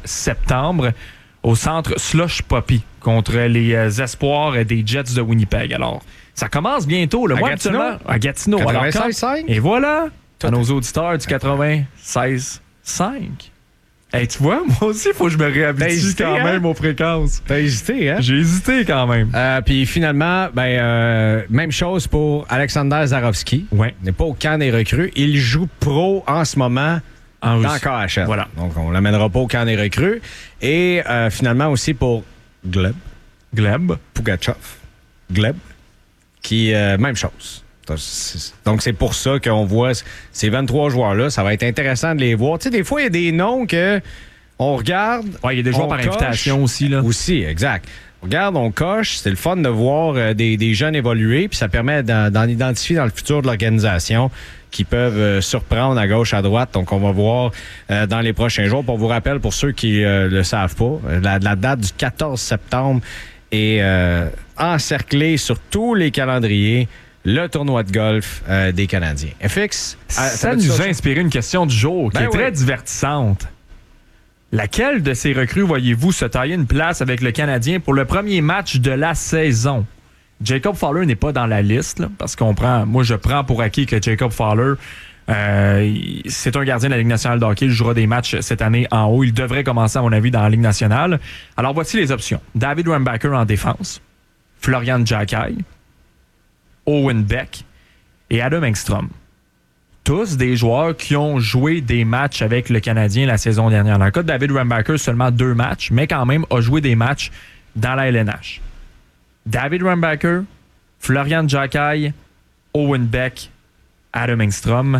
septembre au centre Slush Poppy contre les espoirs des Jets de Winnipeg. Alors, ça commence bientôt. Le mois Gatineau? À Gatineau. 96.5? Et voilà, à nos auditeurs du 96.5. Hey, tu vois, moi aussi, il faut que je me réhabitue quand même aux fréquences. T'as hésité, hein? J'ai hésité quand même. Puis finalement, même chose pour Alexander Zarovski. Ouais. Il n'est pas au camp des recrues. Il joue pro en ce moment En dans Russie. KHL. Voilà. Donc, on ne l'amènera pas au camp des recrues. Et finalement aussi pour Gleb Pugachev. Gleb, qui, même chose. Donc, c'est pour ça qu'on voit ces 23 joueurs-là. Ça va être intéressant de les voir. Tu sais, des fois, il y a des noms que on regarde. Ouais, il y a des joueurs par invitation aussi, là. Aussi, exact. On regarde, on coche. C'est le fun de voir des jeunes évoluer. Puis ça permet d'en identifier dans le futur de l'organisation qui peuvent surprendre à gauche, à droite. Donc, on va voir dans les prochains jours. Puis on vous rappelle, pour ceux qui le savent pas, la date du 14 septembre est encerclée sur tous les calendriers. Le tournoi de golf des Canadiens. FX, ça nous a inspiré une question du jour qui est très divertissante. Laquelle de ces recrues voyez-vous se tailler une place avec le Canadien pour le premier match de la saison? Jacob Fowler n'est pas dans la liste, là, parce moi je prends pour acquis que Jacob Fowler, c'est un gardien de la Ligue nationale de hockey. Il jouera des matchs cette année en haut. Il devrait commencer, à mon avis, dans la Ligue nationale. Alors voici les options. David Rambacker en défense, Florian Jacquet, Owen Beck et Adam Engstrom. Tous des joueurs qui ont joué des matchs avec le Canadien la saison dernière. Dans le cas de David Rambacker, seulement 2 matchs, mais quand même a joué des matchs dans la LNH. David Rambacker, Florian Jacquet, Owen Beck, Adam Engstrom.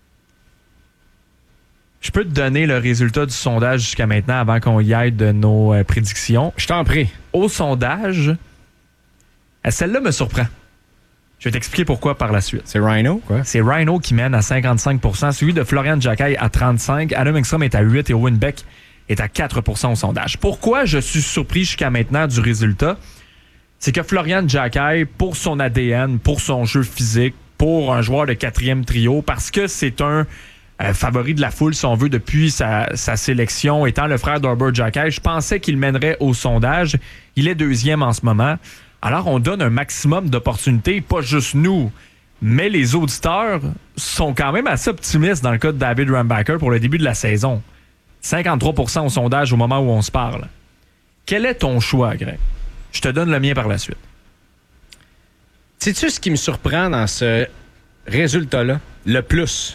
Je peux te donner le résultat du sondage jusqu'à maintenant avant qu'on y aille de nos prédictions. Je t'en prie. Au sondage, celle-là me surprend. Je vais t'expliquer pourquoi par la suite. C'est Rhino, quoi? C'est Rhino qui mène à 55%, celui de Florian Jacquet à 35%, Adam Engstrom est à 8% et Owen Beck est à 4% au sondage. Pourquoi je suis surpris jusqu'à maintenant du résultat? C'est que Florian Jacquet, pour son ADN, pour son jeu physique, pour un joueur de 4e trio, parce que c'est un favori de la foule, si on veut, depuis sa sélection, étant le frère d'Arbor Jacquet, je pensais qu'il mènerait au sondage. Il est 2e en ce moment. Alors, on donne un maximum d'opportunités, pas juste nous, mais les auditeurs sont quand même assez optimistes dans le cas de David Rambacker pour le début de la saison. 53% au sondage au moment où on se parle. Quel est ton choix, Greg? Je te donne le mien par la suite. Sais-tu ce qui me surprend dans ce résultat-là? Le plus.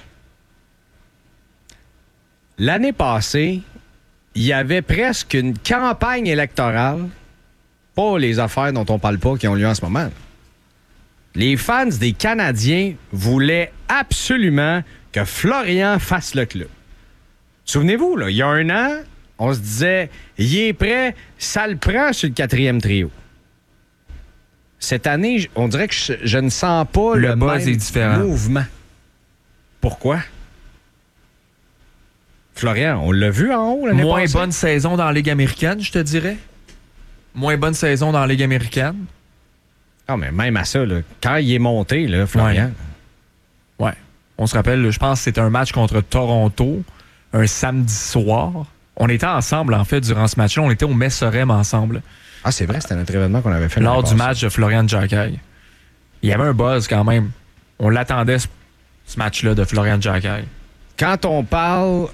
L'année passée, il y avait presque une campagne électorale. Pas les affaires dont on parle pas qui ont lieu en ce moment. Les fans des Canadiens voulaient absolument que Florian fasse le club. Souvenez-vous, là, il y a 1 an, on se disait, il est prêt, ça le prend sur le 4e trio. Cette année, on dirait que je ne sens pas le buzz même est différent. mouvement. Pourquoi? Florian, on l'a vu en haut l'année passée. Moins bonne saison dans la Ligue américaine, je te dirais. Moins bonne saison dans la Ligue américaine. Ah, mais même à ça, là, quand il est monté, là, Florian. Ouais. On se rappelle, je pense que c'était un match contre Toronto, un samedi soir. On était ensemble, en fait, durant ce match-là. On était au Messorem ensemble. Ah, c'est vrai, c'était notre événement qu'on avait fait. Lors du match de Florian Jacquet. Il y avait un buzz quand même. On l'attendait, ce match-là de Florian Jacquet. Quand on parle...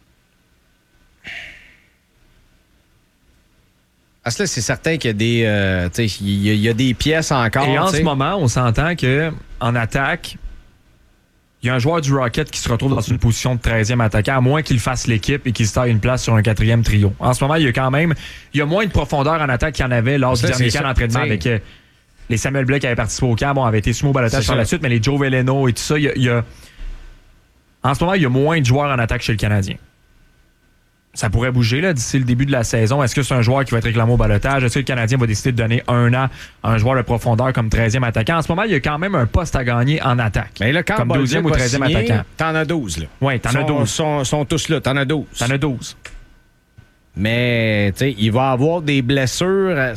Ah, là, c'est certain qu'il y a des, il y a des pièces encore. Et en ce moment, on s'entend qu'en attaque, il y a un joueur du Rocket qui se retrouve dans une position de 13e attaquant, à moins qu'il fasse l'équipe et qu'il se taille une place sur un 4e trio. En ce moment, il y a moins de profondeur en attaque qu'il y en avait lors du dernier camp d'entraînement avec les Samuel Blais qui avaient participé au camp. Bon, avaient été soumis au balotage par la suite, mais les Joe Veleno et tout ça, en ce moment, il y a moins de joueurs en attaque chez le Canadien. Ça pourrait bouger là, d'ici le début de la saison. Est-ce que c'est un joueur qui va être réclamé au balotage? Est-ce que le Canadien va décider de donner 1 an à un joueur de profondeur comme 13e attaquant? En ce moment, il y a quand même un poste à gagner en attaque. Mais là, quand comme 12e ou 13e attaquant. T'en as 12, là. Oui, t'en as 12. Sont tous là, t'en as 12. T'en as 12. Mais, tu sais, il va avoir des blessures.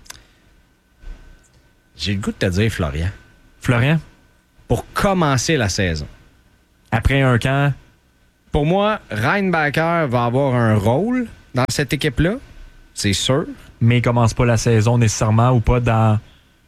J'ai le goût de te dire, Florian. Florian? Pour commencer la saison. Après un camp... Pour moi, Reinbacker va avoir un rôle, dans cette équipe-là, c'est sûr. Mais il commence pas la saison nécessairement ou pas dans...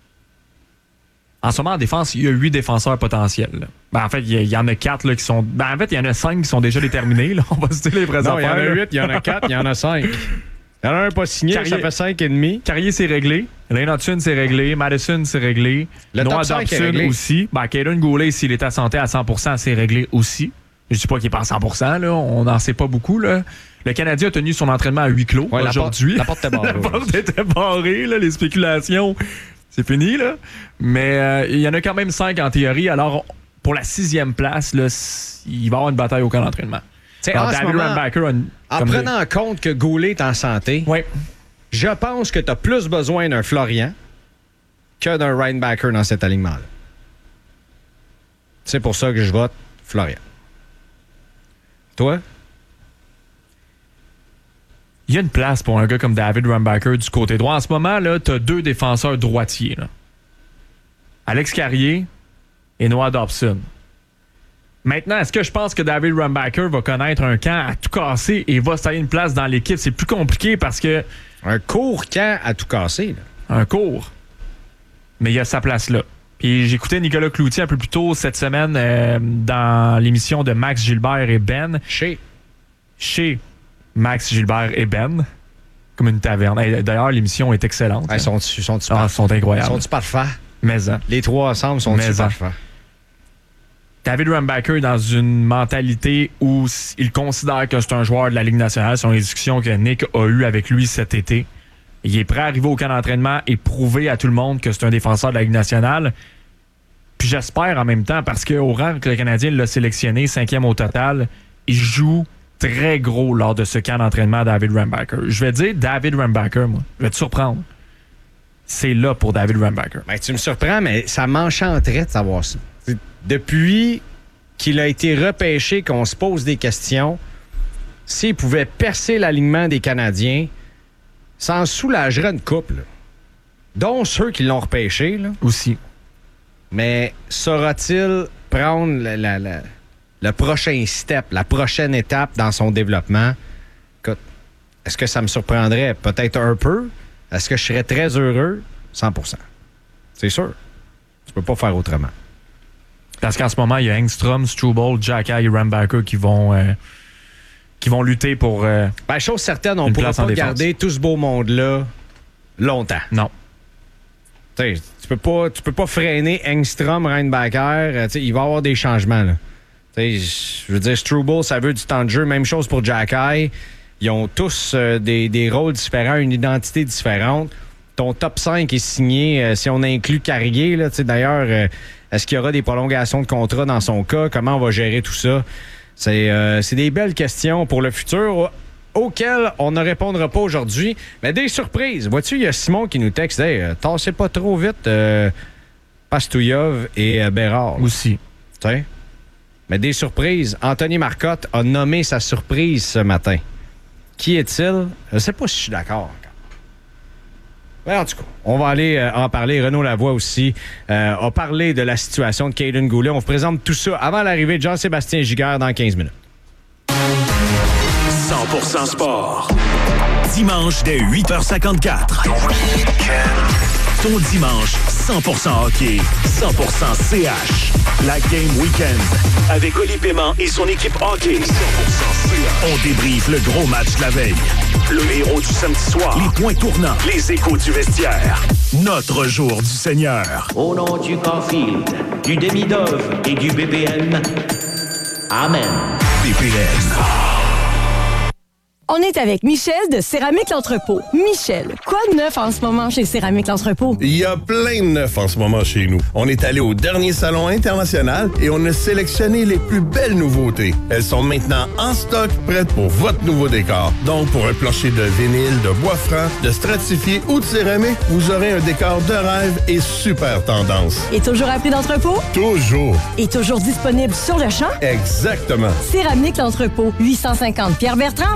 En ce moment, en défense, il y a 8 défenseurs potentiels. Là. Ben, en fait, il y en a 4 là, qui sont... Ben, en fait, il y en a 5 qui sont déjà déterminés. Là. On va se dire les vrais affaires. Il y en a 8, il y en a 4, il y en a 5. Il y en a un pas signé, ça fait 5,5. Carrier, c'est réglé. Lane Hudson, c'est réglé. Madison, c'est réglé. Le Noah top 5 est Dobson réglé. aussi. Ben, Caden Goulet, s'il est à santé à 100%, c'est réglé aussi. Je dis pas qu'il est pas à 100%, là. On n'en sait pas beaucoup, là. Le Canadien a tenu son entraînement à huis clos aujourd'hui. La porte était barrée. La porte était barrée, là. Les spéculations, c'est fini, là. Mais il y en a quand même 5 en théorie. Alors, pour la 6e place, là, il va y avoir une bataille au camp d'entraînement. Alors, David Rambacker en prenant en compte que Goulet est en santé, je pense que tu as plus besoin d'un Florian que d'un Reinbacker dans cet alignement-là. C'est pour ça que je vote Florian. Toi? Il y a une place pour un gars comme David Rambacker du côté droit. En ce moment, tu as 2 défenseurs droitiers. Là. Alex Carrier et Noah Dobson. Maintenant, est-ce que je pense que David Rambacker va connaître un camp à tout casser et va se tailler une place dans l'équipe? C'est plus compliqué parce que... Un court camp à tout casser. Là. Un court. Mais il y a sa place là. Puis j'écoutais Nicolas Cloutier un peu plus tôt cette semaine dans l'émission de Max Gilbert et Ben. Chez Max Gilbert et Ben. Comme une taverne. Et d'ailleurs, l'émission est excellente. Ils sont incroyables. Sont-ils parfaits? Mais les 3 ensemble sont-ils parfaits? David Rambacker dans une mentalité où il considère que c'est un joueur de la Ligue nationale. Ce sont les discussions que Nick a eues avec lui cet été. Il est prêt à arriver au camp d'entraînement et prouver à tout le monde que c'est un défenseur de la Ligue nationale. Puis j'espère en même temps, parce qu'au rang que le Canadien l'a sélectionné, 5e au total, il joue très gros lors de ce camp d'entraînement David Rambacker. Je vais dire David Rambacker, moi. Je vais te surprendre. C'est là pour David Rambacker. Ben, tu me surprends, mais ça m'enchanterait de savoir ça. Depuis qu'il a été repêché, qu'on se pose des questions, s'il pouvait percer l'alignement des Canadiens, ça en soulagerait une couple. Là. Dont ceux qui l'ont repêché. Là. Aussi. Mais saura-t-il prendre le prochain step, la prochaine étape dans son développement? Écoute, est-ce que ça me surprendrait? Peut-être un peu. Est-ce que je serais très heureux? 100%. C'est sûr. Tu peux pas faire autrement. Parce qu'en ce moment, il y a Engstrom, Struble, Xhekaj et Rambacker qui vont lutter pour... chose certaine, on ne pourra pas garder tout ce beau monde-là longtemps. Non. Tu peux pas freiner Engstrom, Reinbacker. Il va y avoir des changements. Là. Je veux dire, Struble, ça veut du temps de jeu. Même chose pour Xhekaj. Ils ont tous des rôles différents, une identité différente. Ton top 5 est signé, si on inclut Carrier. Là, d'ailleurs, est-ce qu'il y aura des prolongations de contrat dans son cas? Comment on va gérer tout ça? C'est des belles questions pour le futur auxquelles on ne répondra pas aujourd'hui. Mais des surprises. Vois-tu, il y a Simon qui nous texte. Hey, tassez pas trop vite Pastouillov et Bérard. Aussi. T'sais? Mais des surprises. Anthony Marcotte a nommé sa surprise ce matin. Qui est-il? Je ne sais pas si je suis d'accord. Ouais, en tout cas, on va aller en parler. Renaud Lavoie aussi a parlé de la situation de Caden Goulet. On vous présente tout ça avant l'arrivée de Jean-Sébastien Giguère dans 15 minutes. 100% sport. Dimanche dès 8h54. Ton dimanche 100% hockey, 100% CH. La Game Weekend avec Oli Paiement et son équipe hockey. 100% CH. On débriefe le gros match de la veille. Le héros du samedi soir. Les points tournants. Les échos du vestiaire. Notre jour du Seigneur. Au nom du Caulfield, du demi-dove et du BPM. Amen. BPM. On est avec Michel de Céramique L'Entrepôt. Michel, quoi de neuf en ce moment chez Céramique L'Entrepôt? Il y a plein de neuf en ce moment chez nous. On est allé au dernier salon international et on a sélectionné les plus belles nouveautés. Elles sont maintenant en stock, prêtes pour votre nouveau décor. Donc, pour un plancher de vinyle, de bois franc, de stratifié ou de céramique, vous aurez un décor de rêve et super tendance. Et toujours à prix d'entrepôt? Toujours. Et toujours disponible sur le champ? Exactement. Céramique L'Entrepôt. 850 Pierre-Bertrand face à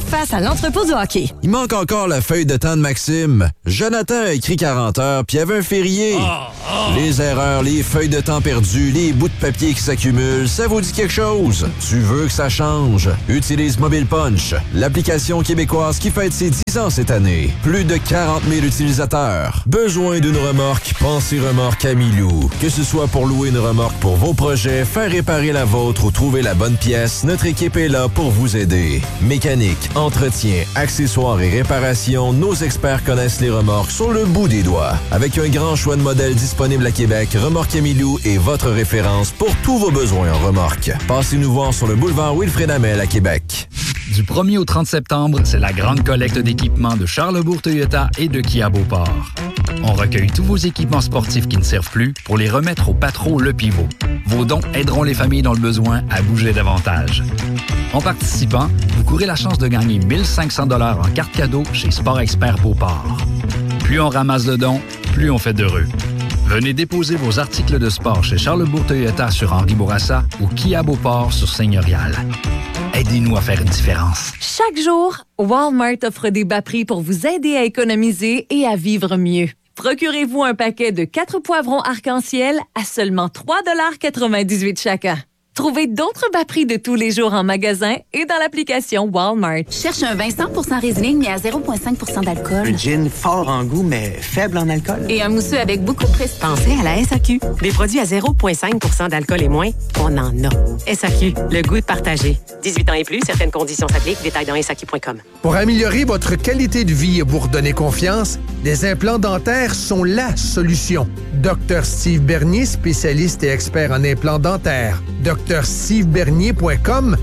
l'entrepôt du hockey. Il manque encore la feuille de temps de Maxime. Jonathan a écrit 40 heures, puis il y avait un férié. Les erreurs, les feuilles de temps perdues, les bouts de papier qui s'accumulent, ça vous dit quelque chose? Tu veux que ça change? Utilise Mobile Punch, l'application québécoise qui fête ses 10 ans cette année. Plus de 40 000 utilisateurs. Besoin d'une remorque? Pensez remorque Amilou. Que ce soit pour louer une remorque pour vos projets, faire réparer la vôtre ou trouver la bonne pièce, notre équipe est là pour vous aider. Mécanique, entretien, accessoires et réparations, nos experts connaissent les remorques sur le bout des doigts. Avec un grand choix de modèles disponibles à Québec, Remorque Amilou est votre référence pour tous vos besoins en remorque. Passez-nous voir sur le boulevard Wilfrid Hamel à Québec. Du 1er au 30 septembre, c'est la grande collecte d'équipements de Charlebourg Toyota et de Kia Beauport. On recueille tous vos équipements sportifs qui ne servent plus pour les remettre au Patro Le Pivot. Vos dons aideront les familles dans le besoin à bouger davantage. En participant, vous courez la chance de gagner 1 500 $ en carte cadeau chez Sport Expert Beauport. Plus on ramasse de dons, plus on fait d'heureux. Venez déposer vos articles de sport chez Charlebourg Toyota sur Henri Bourassa ou Kia Beauport sur Seigneurial. Aidez-nous à faire une différence. Chaque jour, Walmart offre des bas prix pour vous aider à économiser et à vivre mieux. Procurez-vous un paquet de 4 poivrons arc-en-ciel à seulement 3,98 $ chacun. Trouvez d'autres bas prix de tous les jours en magasin et dans l'application Walmart. Cherche un vin 100% Riesling, mais à 0,5% d'alcool. Un gin fort en goût, mais faible en alcool. Et un mousseux avec beaucoup de prestige. Pensez à la SAQ. Des produits à 0,5% d'alcool et moins, on en a. SAQ, le goût de partager. 18 ans et plus, certaines conditions s'appliquent. Détails dans SAQ.com. Pour améliorer votre qualité de vie et vous redonner confiance, les implants dentaires sont la solution. Dr Steve Bernier, spécialiste et expert en implants dentaires. drstevebernier.com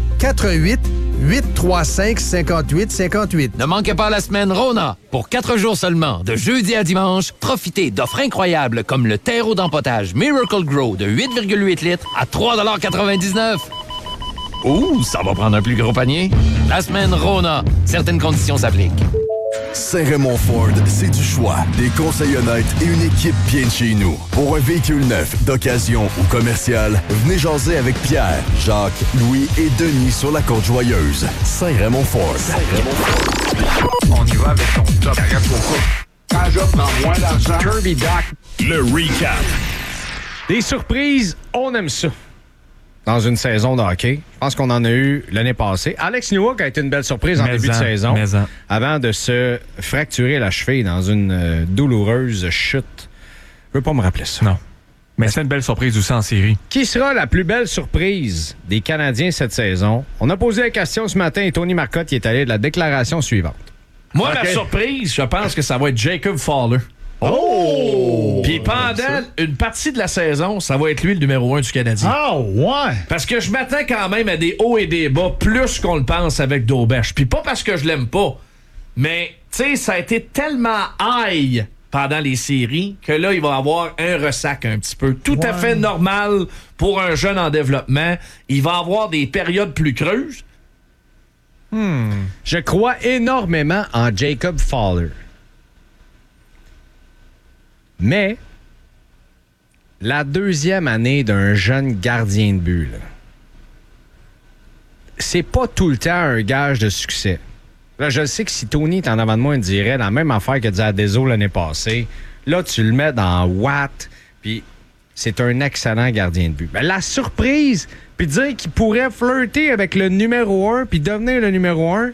418-835-5858. Ne manquez pas la semaine Rona. Pour 4 jours seulement, de jeudi à dimanche, profitez d'offres incroyables comme le terreau d'empotage Miracle Grow de 8,8 litres à 3,99 $. Ouh, ça va prendre un plus gros panier. La semaine Rona. Certaines conditions s'appliquent. Saint-Raymond Ford, c'est du choix, des conseils honnêtes et une équipe bien de chez nous. Pour un véhicule neuf, d'occasion ou commercial, venez jaser avec Pierre, Jacques, Louis et Denis sur la Côte-Joyeuse. Saint-Raymond Ford. On y va avec ton top. Quand j'offre moins d'argent. Kirby Doc. Le recap. Des surprises, on aime ça. Dans une saison de hockey. Je pense qu'on en a eu l'année passée. Alex Newhook a été une belle surprise en début de saison. Avant de se fracturer la cheville dans une douloureuse chute. Je veux pas me rappeler ça. Non. Mais c'est une belle surprise aussi en série. Qui sera la plus belle surprise des Canadiens cette saison? On a posé la question ce matin et Tony Marcotte y est allé de la déclaration suivante. Moi, ma surprise, je pense que ça va être Jacob Fowler. Oh! Puis pendant une partie de la saison, ça va être lui le numéro 1 du Canadien. Ah, ouais! Parce que je m'attends quand même à des hauts et des bas plus qu'on le pense avec Daubèche. Puis pas parce que je l'aime pas, mais tu sais, ça a été tellement high pendant les séries que là, il va avoir un ressac un petit peu. Tout à fait normal pour un jeune en développement. Il va avoir des périodes plus creuses. Je crois énormément en Jacob Fowler. Mais la deuxième année d'un jeune gardien de but, là, c'est pas tout le temps un gage de succès. Là, je sais que si Tony est en avant de moi, il dirait la même affaire que disait Adézo l'année passée. Là, tu le mets dans Watt, puis c'est un excellent gardien de but. Ben, la surprise, puis dire qu'il pourrait flirter avec le numéro 1 puis devenir le numéro 1,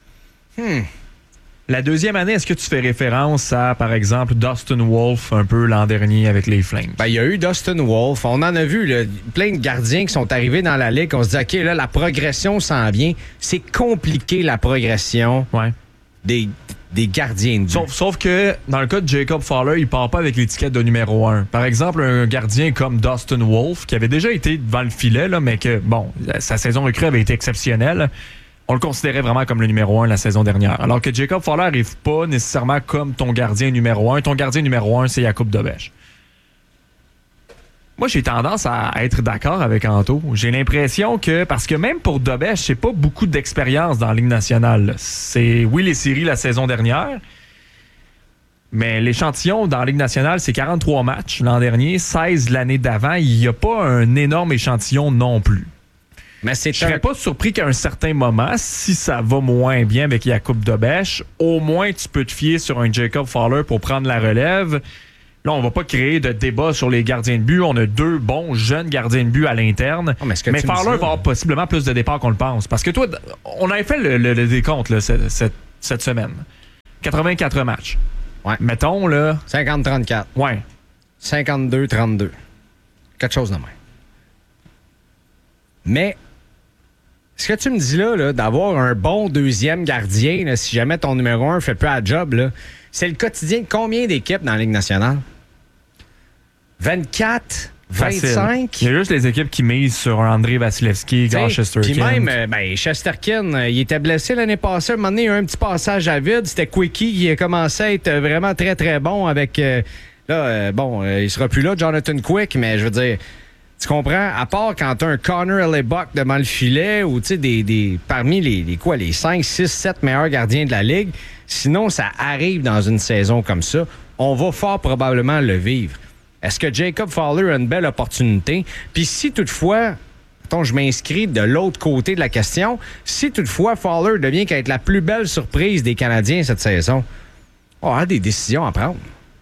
La deuxième année, est-ce que tu fais référence à, par exemple, Dustin Wolf un peu l'an dernier avec les Flames? Ben, il y a eu Dustin Wolf. On en a vu là, plein de gardiens qui sont arrivés dans la Ligue. On se dit, OK, là, la progression s'en vient. C'est compliqué, la progression des gardiens de but. Sauf que, dans le cas de Jacob Fowler, il part pas avec l'étiquette de numéro 1. Par exemple, un gardien comme Dustin Wolf, qui avait déjà été devant le filet, là, mais que, bon, sa saison recrue avait été exceptionnelle. On le considérait vraiment comme le numéro 1 la saison dernière. Alors que Jacob Fowler n'arrive pas nécessairement comme ton gardien numéro 1. Ton gardien numéro 1, c'est Jakub Dobeš. Moi, j'ai tendance à être d'accord avec Anto. J'ai l'impression que, parce que même pour Dobeš, c'est pas beaucoup d'expérience dans la Ligue nationale. C'est, oui, les séries la saison dernière, mais l'échantillon dans la Ligue nationale, c'est 43 matchs l'an dernier, 16 l'année d'avant. Il n'y a pas un énorme échantillon non plus. Mais je serais pas surpris qu'à un certain moment, si ça va moins bien avec Jakub Dobeš, au moins tu peux te fier sur un Jacob Fowler pour prendre la relève. Là, on va pas créer de débat sur les gardiens de but. On a 2 bons jeunes gardiens de but à l'interne. Oh, mais Fowler va avoir possiblement plus de départs qu'on le pense. Parce que toi, on avait fait le décompte là, cette semaine. 84 matchs. Ouais. Mettons, là... 50-34. Ouais. 52-32. Quelque chose de même. Mais, ce que tu me dis là d'avoir un bon deuxième gardien, là, si jamais ton numéro 1 fait peu à job, là, c'est le quotidien de combien d'équipes dans la Ligue nationale? 24? 25? Il y a juste les équipes qui misent sur un Andrei Vasilevskiy, Igor Shesterkin. Puis même, Shesterkin, il était blessé l'année passée. À un moment donné, il y a eu un petit passage à vide. C'était Quickie qui a commencé à être vraiment très, très bon avec... il sera plus là, Jonathan Quick, mais je veux dire... Tu comprends? À part quand t'as un Connor Hellebuck devant le filet ou tu sais, parmi les 5, 6, 7 meilleurs gardiens de la Ligue, sinon ça arrive dans une saison comme ça, on va fort probablement le vivre. Est-ce que Jacob Fowler a une belle opportunité? Puis si toutefois, je m'inscris de l'autre côté de la question, si toutefois Fowler devient qu'à être la plus belle surprise des Canadiens cette saison, on aura des décisions à prendre.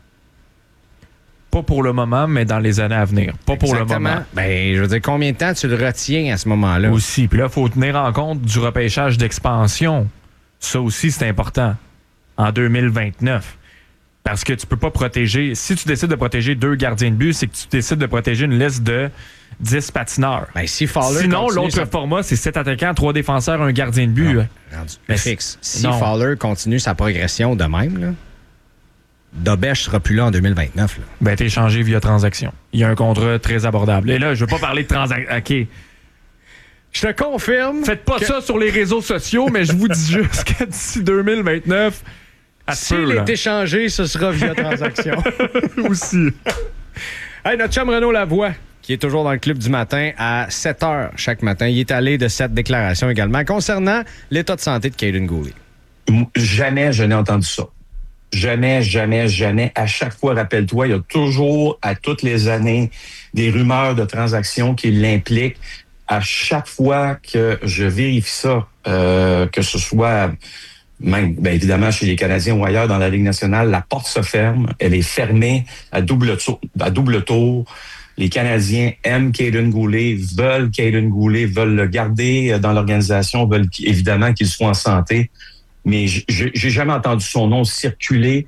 Pas pour le moment, mais dans les années à venir. Pas pour le moment. Ben, je veux dire, combien de temps tu le retiens à ce moment-là? Aussi. Puis là, il faut tenir en compte du repêchage d'expansion. Ça aussi, c'est important. En 2029. Parce que tu peux pas protéger... Si tu décides de protéger 2 gardiens de but, c'est que tu décides de protéger une liste de 10 patineurs. Ben, si Fowler sinon, l'autre format, c'est 7 attaquants, 3 défenseurs, 1 gardien de but. Mais fixe. Si Fowler continue sa progression de même, là, Dobeš sera plus là en 2029. Là. Ben, t'es échangé via transaction. Il y a un contrat très abordable. Et là, je veux pas parler de transaction. OK. Je te confirme. Faites pas ça sur les réseaux sociaux, mais je vous dis juste que d'ici 2029, s'il est échangé, ce sera via transaction. Aussi. Hey, notre chum Renaud Lavoie, qui est toujours dans le club du matin à 7h chaque matin. Il est allé de cette déclaration également concernant l'état de santé de Kaiden Guhle. Jamais je n'ai entendu ça. Jamais, jamais, jamais. À chaque fois, rappelle-toi, il y a toujours, à toutes les années, des rumeurs de transactions qui l'impliquent. À chaque fois que je vérifie ça, que ce soit même, bien évidemment, chez les Canadiens ou ailleurs dans la Ligue nationale, la porte se ferme. Elle est fermée à double tour. Les Canadiens aiment Kaiden Guhle, veulent Kaiden Guhle, veulent le garder dans l'organisation, veulent évidemment qu'il soit en santé. Mais j'ai jamais entendu son nom circuler.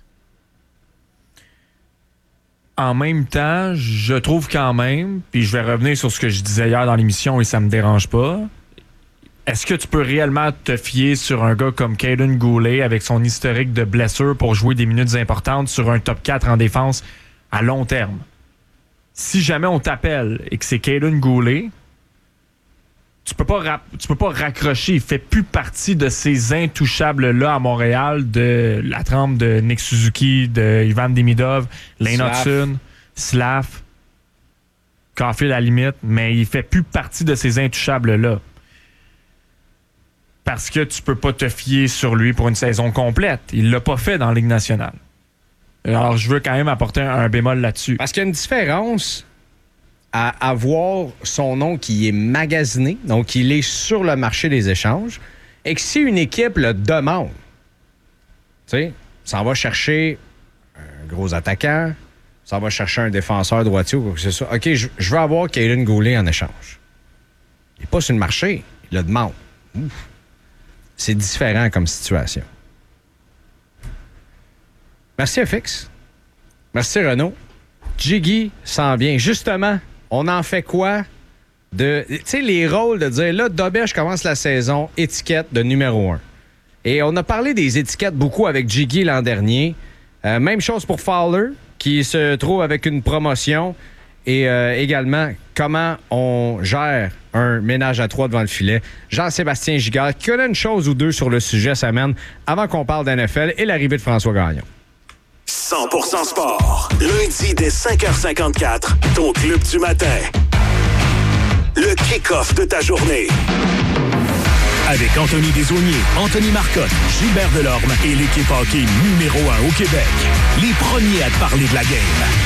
En même temps, je trouve quand même, puis je vais revenir sur ce que je disais hier dans l'émission et ça me dérange pas, est-ce que tu peux réellement te fier sur un gars comme Kaiden Guhle avec son historique de blessure pour jouer des minutes importantes sur un top 4 en défense à long terme? Si jamais on t'appelle et que c'est Kaiden Guhle, tu peux pas raccrocher. Il fait plus partie de ces intouchables-là à Montréal, de la trempe de Nick Suzuki, de Ivan Demidov, Lane Hudson, Slav, Caulfield à la limite, mais il fait plus partie de ces intouchables-là. Parce que tu peux pas te fier sur lui pour une saison complète. Il l'a pas fait dans la Ligue nationale. Alors, je veux quand même apporter un bémol là-dessus. Parce qu'il y a une différence à avoir son nom qui est magasiné, donc il est sur le marché des échanges, et que si une équipe le demande, tu sais, ça va chercher un gros attaquant, ça va chercher un défenseur droitier ou quoi que ce soit. OK, je veux avoir Kaiden Guhle en échange. Il n'est pas sur le marché, il le demande. Ouf. C'est différent comme situation. Merci FX. Merci Renaud. Jiggy s'en vient. Justement, on en fait quoi de... Tu sais, les rôles de dire, là, Dobeš commence la saison, étiquette de numéro 1. Et on a parlé des étiquettes beaucoup avec Jiggy l'an dernier. Même chose pour Fowler, qui se trouve avec une promotion. Et également, comment on gère un ménage à 3 devant le filet. Jean-Sébastien Giguère, qui a une chose ou deux sur le sujet, ça mène, avant qu'on parle d'NFL et l'arrivée de François Gagnon. 100% sport. Lundi dès 5h54, ton club du matin. Le kick-off de ta journée. Avec Anthony Desaulniers, Anthony Marcotte, Gilbert Delorme et l'équipe hockey numéro 1 au Québec. Les premiers à te parler de la game.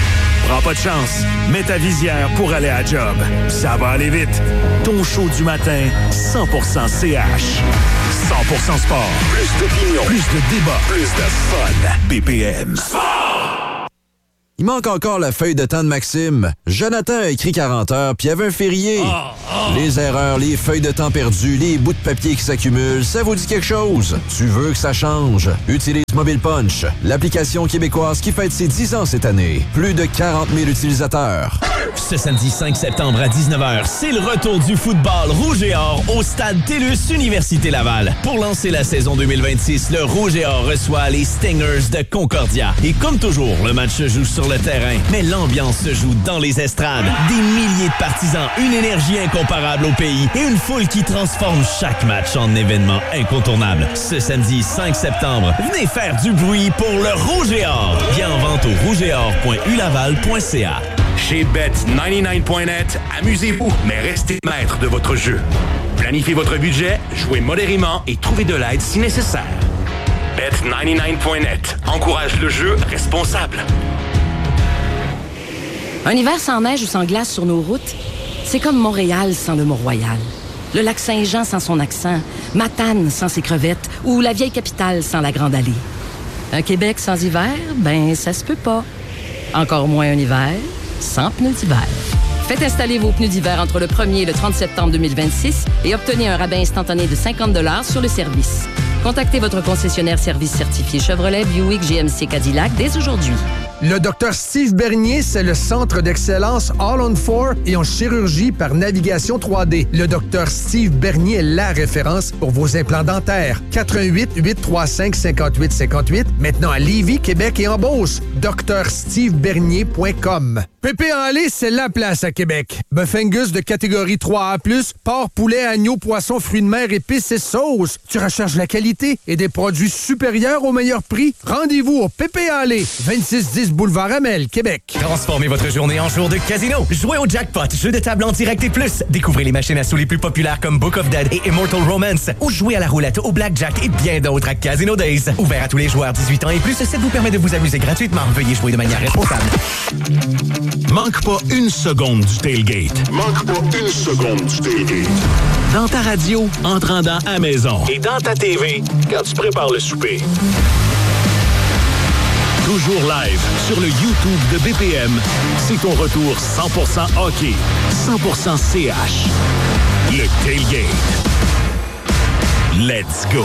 Prends pas de chance. Mets ta visière pour aller à la job. Ça va aller vite. Ton show du matin, 100% CH. 100% sport. Plus d'opinion. Plus de débat. Plus de fun. BPM. Sport! Il manque encore la feuille de temps de Maxime. Jonathan a écrit 40 heures, puis il y avait un férié. Les erreurs, les feuilles de temps perdues, les bouts de papier qui s'accumulent, ça vous dit quelque chose? Tu veux que ça change? Utilise Mobile Punch, l'application québécoise qui fête ses 10 ans cette année. Plus de 40 000 utilisateurs. Ce samedi 5 septembre à 19h, c'est le retour du football rouge et or au stade TELUS Université Laval. Pour lancer la saison 2026, le rouge et or reçoit les Stingers de Concordia. Et comme toujours, le match se joue sur le terrain, mais l'ambiance se joue dans les estrades. Des milliers de partisans, une énergie incomparable au pays et une foule qui transforme chaque match en événement incontournable. Ce samedi 5 septembre, venez faire du bruit pour le rouge et or. Bien en vente au rougeeor.ulaval.ca. Chez Bet99.net, amusez-vous, mais restez maître de votre jeu. Planifiez votre budget, jouez modérément et trouvez de l'aide si nécessaire. Bet99.net encourage le jeu responsable. Un hiver sans neige ou sans glace sur nos routes, c'est comme Montréal sans le Mont-Royal. Le lac Saint-Jean sans son accent, Matane sans ses crevettes ou la vieille capitale sans la Grande Allée. Un Québec sans hiver, ben ça se peut pas. Encore moins un hiver sans pneus d'hiver. Faites installer vos pneus d'hiver entre le 1er et le 30 septembre 2026 et obtenez un rabais instantané de 50 $ sur le service. Contactez votre concessionnaire service certifié Chevrolet, Buick, GMC, Cadillac dès aujourd'hui. Le Dr Steve Bernier, c'est le centre d'excellence All on 4 et en chirurgie par navigation 3D. Le Dr Steve Bernier est la référence pour vos implants dentaires. 88 835 58 58, maintenant à Lévis, Québec et en Beauce. drstevebernier.com. Pépé en lait, c'est la place à Québec. Bœuf Angus de catégorie 3A+, porc, poulet, agneau, poisson, fruits de mer, épices et sauces. Tu recherches la qualité et des produits supérieurs au meilleur prix? Rendez-vous au Pépé en lait, 2610 Boulevard Amel, Québec. Transformez votre journée en jour de casino. Jouez au jackpot, jeu de table en direct et plus. Découvrez les machines à sous les plus populaires comme Book of Dead et Immortal Romance. Ou jouez à la roulette, au blackjack et bien d'autres à Casino Days. Ouvert à tous les joueurs 18 ans et plus, ça vous permet de vous amuser gratuitement. Veuillez jouer de manière responsable. Manque pas une seconde du tailgate. Manque pas une seconde du tailgate. Dans ta radio, en te rendant à la maison. Et dans ta TV, quand tu prépares le souper. Toujours live sur le YouTube de BPM, c'est ton retour 100% hockey, 100% CH. Le tailgate. Let's go.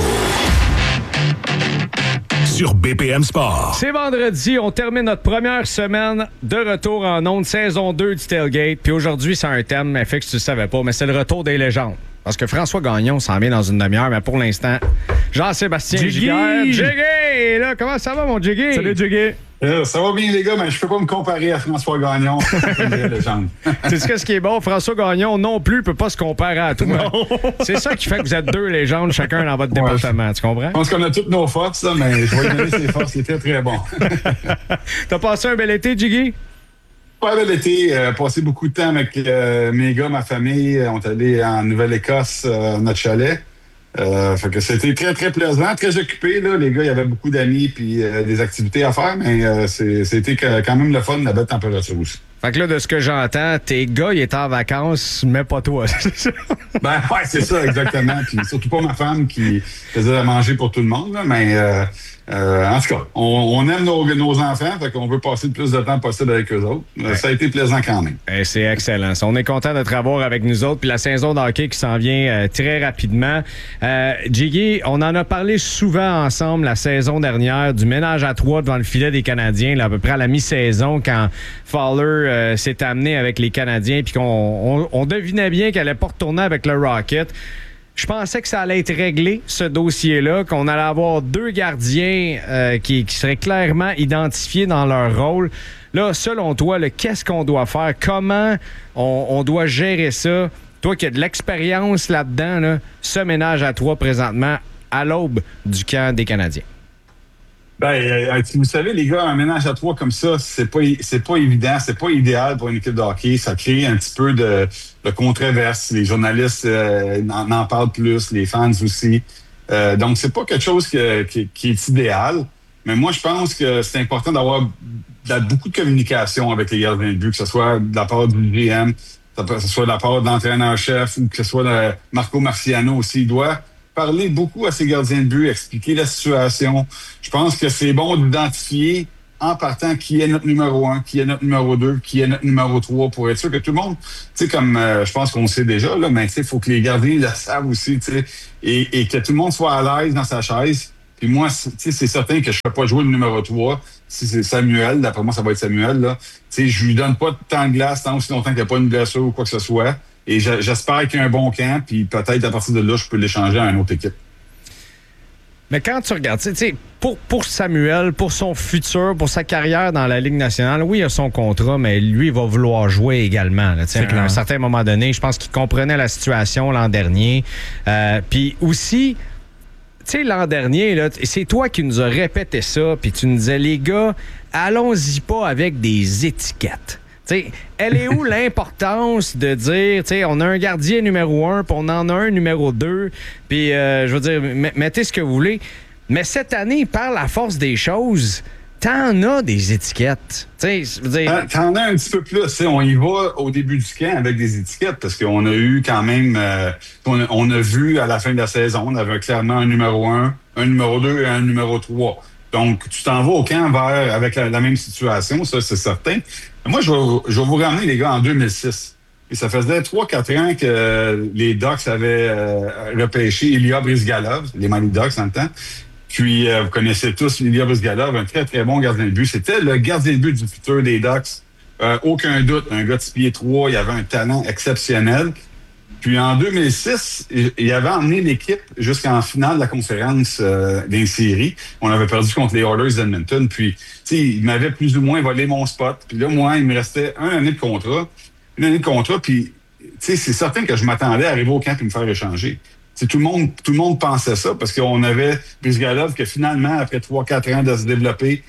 Sur BPM Sport. C'est vendredi, on termine notre première semaine de retour en ondes, saison 2 du tailgate. Puis aujourd'hui, c'est un thème, fait que tu le savais pas, mais c'est le retour des légendes. Parce que François Gagnon s'en vient dans une demi-heure, mais pour l'instant, Jean-Sébastien Giguère. Jiggy! Là, comment ça va, mon Jiggy? Salut, Jiggy. Ça va bien, les gars, mais je peux pas me comparer à François Gagnon. C'est ce qui est bon. François Gagnon non plus peut pas se comparer à toi. C'est ça qui fait que vous êtes deux légendes, chacun dans votre département. Tu comprends? Je pense qu'on a toutes nos forces, là, mais je vais lui donner ses forces. Il était très bon. T'as passé un bel été, Jiggy? Pas bel été. Passé beaucoup de temps avec mes gars, ma famille. On est allé en Nouvelle-Écosse, notre chalet. Fait que c'était très, très plaisant, très occupé. Là. Les gars, il y avait beaucoup d'amis puis des activités à faire, mais c'était quand même le fun, la belle température aussi. Fait que là, de ce que j'entends, tes gars, ils étaient en vacances, mais pas toi. Ben ouais, c'est ça, exactement. Puis surtout pas ma femme qui faisait à manger pour tout le monde, là, mais en tout cas, on aime nos enfants, fait qu'on veut passer le plus de temps possible avec eux autres. Ouais. Ça a été plaisant quand même. C'est excellent. On est content de te revoir avec nous autres. Puis la saison d'hockey qui s'en vient très rapidement. Jiggy, on en a parlé souvent ensemble la saison dernière du ménage à trois devant le filet des Canadiens, là, à peu près à la mi-saison, quand Fowler s'est amené avec les Canadiens puis qu'on devinait bien qu'elle allait pas retourner avec le Rocket. Je pensais que ça allait être réglé, ce dossier-là, qu'on allait avoir deux gardiens qui seraient clairement identifiés dans leur rôle. Là, selon toi, qu'est-ce qu'on doit faire? Comment on doit gérer ça? Toi qui as de l'expérience là-dedans, là, ce ménage à trois présentement à l'aube du camp des Canadiens. Ben, vous savez, les gars, un ménage à trois comme ça, c'est pas évident, c'est pas idéal pour une équipe de hockey. Ça crée un petit peu de controverse. Les journalistes en parlent plus, les fans aussi. Donc, c'est pas quelque chose qui est idéal. Mais moi, je pense que c'est important d'avoir beaucoup de communication avec les gardiens de but, que ce soit de la part du GM, que ce soit de la part de l'entraîneur-chef ou que ce soit de Marco Marciano aussi. Il doit parler beaucoup à ses gardiens de but, expliquer la situation. Je pense que c'est bon d'identifier en partant qui est notre numéro 1, qui est notre numéro 2, qui est notre numéro 3 pour être sûr que tout le monde, tu sais, comme je pense qu'on le sait déjà, là, mais il faut que les gardiens le savent aussi, tu sais, et que tout le monde soit à l'aise dans sa chaise. Puis moi, tu sais, c'est certain que je ne peux pas jouer le numéro 3. Si c'est Samuel, d'après moi, ça va être Samuel, là. Tu sais, je lui donne pas de temps de glace tant aussi longtemps qu'il n'y a pas une blessure ou quoi que ce soit. Et j'espère qu'il y a un bon camp, puis peut-être à partir de là, je peux l'échanger à une autre équipe. Mais quand tu regardes, tu sais, pour Samuel, pour son futur, pour sa carrière dans la Ligue nationale, oui, il a son contrat, mais lui, il va vouloir jouer également. Là, à un certain moment donné, je pense qu'il comprenait la situation l'an dernier. Puis aussi, tu sais, l'an dernier, là, c'est toi qui nous as répété ça, puis tu nous disais, les gars, allons-y pas avec des étiquettes. T'sais, elle est où l'importance de dire, on a un gardien numéro 1, puis on en a un numéro 2, puis je veux dire, mettez ce que vous voulez. Mais cette année, par la force des choses, t'en as des étiquettes. T'en as un petit peu plus. On y va au début du camp avec des étiquettes, parce qu'on a eu quand même, on a vu à la fin de la saison, on avait clairement un numéro 1, un numéro 2 et un numéro 3. Donc, tu t'en vas au camp avec la même situation, ça, c'est certain. Moi, je vais vous ramener, les gars, en 2006. Et ça faisait 3-4 ans que les Ducks avaient repêché Ilya Bryzgalov, les Mighty Ducks en le temps. Puis, vous connaissez tous Ilya Bryzgalov, un très, très bon gardien de but. C'était le gardien de but du futur des Ducks. Aucun doute, un gars de 6 pieds 3, il avait un talent exceptionnel. Puis en 2006, il avait emmené l'équipe jusqu'en finale de la conférence des séries. On avait perdu contre les Oilers d'Edmonton. Puis, tu sais, il m'avait plus ou moins volé mon spot. Puis là, moi, il me restait une année de contrat. Puis, tu sais, c'est certain que je m'attendais à arriver au camp et me faire échanger. T'sais, tout le monde pensait ça parce qu'on avait Bryzgalov que finalement, après 3-4 ans de se développer,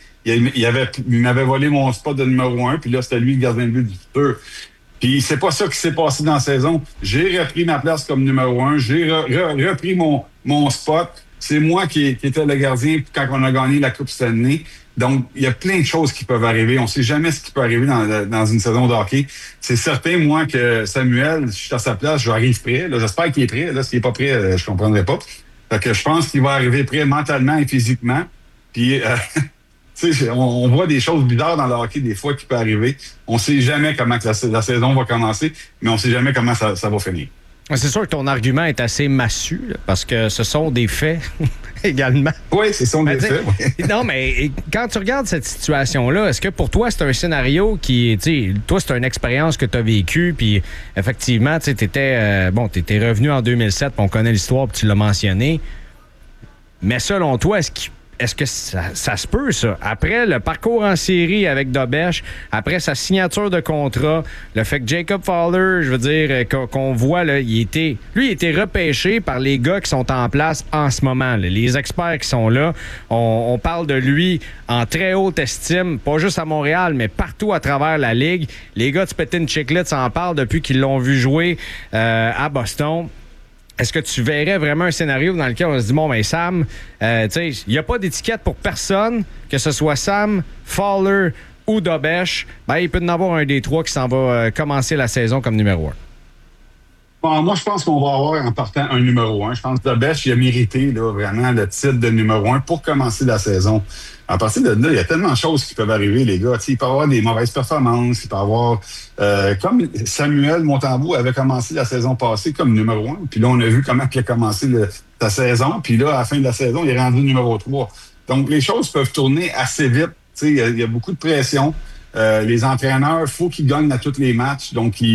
il m'avait volé mon spot de numéro 1. Puis là, c'était lui le gardien de but du futur. Puis c'est pas ça qui s'est passé dans la saison. J'ai repris ma place comme numéro 1. J'ai repris mon spot. C'est moi qui étais le gardien quand on a gagné la Coupe Stanley. Donc, il y a plein de choses qui peuvent arriver. On sait jamais ce qui peut arriver dans une saison de hockey. C'est certain, moi, que Samuel, je suis à sa place, j'arrive prêt. Là, j'espère qu'il est prêt. Là, s'il n'est pas prêt, je comprendrai pas. Fait que je pense qu'il va arriver prêt mentalement et physiquement. Puis... on voit des choses bizarres dans le hockey des fois qui peuvent arriver. On ne sait jamais comment que la saison va commencer, mais on ne sait jamais comment ça va finir. C'est sûr que ton argument est assez massu, là, parce que ce sont des faits également. Oui, ce sont des faits. Oui. Non, mais quand tu regardes cette situation-là, est-ce que pour toi, c'est un scénario qui, toi, c'est une expérience que tu as vécue, puis effectivement, tu étais revenu en 2007, puis on connaît l'histoire, puis tu l'as mentionné. Mais selon toi, est-ce que ça se peut, ça? Après le parcours en série avec Dobeš, après sa signature de contrat, le fait que Jacob Fowler, je veux dire, qu'on voit, là, il était repêché par les gars qui sont en place en ce moment. Là. Les experts qui sont là, on parle de lui en très haute estime, pas juste à Montréal, mais partout à travers la Ligue. Les gars de Spittin' Chiclets s'en parlent depuis qu'ils l'ont vu jouer à Boston. Est-ce que tu verrais vraiment un scénario dans lequel on se dit, bon, ben Sam, il n'y a pas d'étiquette pour personne, que ce soit Sam, Fowler ou Dobeš, ben, il peut y en avoir un des trois qui s'en va commencer la saison comme numéro 1. Bon, moi, je pense qu'on va avoir en partant un numéro 1. Je pense que Dobeš, il a mérité là, vraiment le titre de numéro 1 pour commencer la saison. À partir de là, il y a tellement de choses qui peuvent arriver, les gars. Il peut y avoir des mauvaises performances, il peut y avoir... comme Samuel Montembeault avait commencé la saison passée comme numéro 1, puis là, on a vu comment il a commencé sa saison, puis là, à la fin de la saison, il est rendu numéro 3. Donc, les choses peuvent tourner assez vite. Il y a beaucoup de pression. Les entraîneurs, il faut qu'ils gagnent à tous les matchs. Donc, quand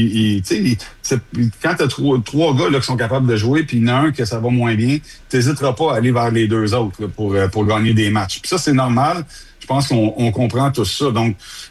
tu as trois gars là, qui sont capables de jouer, puis il y en a un que ça va moins bien, tu n'hésiteras pas à aller vers les deux autres là, pour gagner des matchs. Puis ça, c'est normal. Je pense qu'on comprend tout ça. Donc,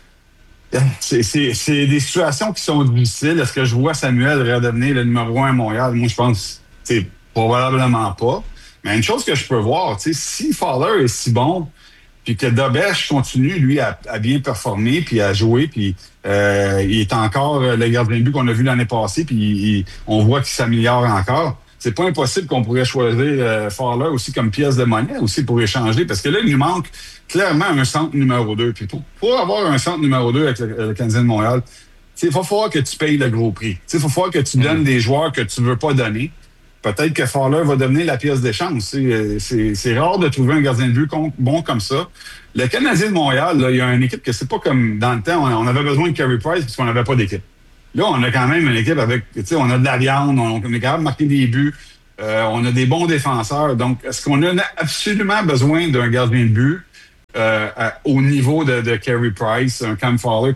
c'est des situations qui sont difficiles. Est-ce que je vois Samuel redevenir le numéro 1 à Montréal? Moi, je pense probablement pas. Mais une chose que je peux voir, si Fowler est si bon, puis que Dobeš continue, lui, à bien performer, puis à jouer, puis il est encore le gardien de but qu'on a vu l'année passée, puis on voit qu'il s'améliore encore. c'est pas impossible qu'on pourrait choisir Fowler aussi comme pièce de monnaie aussi pour échanger, parce que là, il nous manque clairement un centre numéro 2. Puis pour avoir un centre numéro 2 avec le Canadien de Montréal, il va falloir que tu payes le gros prix. Il va falloir que tu donnes des joueurs que tu veux pas donner. Peut-être que Fowler va devenir la pièce d'échange. C'est rare de trouver un gardien de but bon comme ça. Le Canadien de Montréal, là, il y a une équipe que c'est pas comme dans le temps, on avait besoin de Carey Price parce qu'on n'avait pas d'équipe. Là, on a quand même une équipe avec, on a de la viande, on est capable de marquer des buts, on a des bons défenseurs. Donc, est-ce qu'on a absolument besoin d'un gardien de but au niveau de Carey Price, un Cam Fowler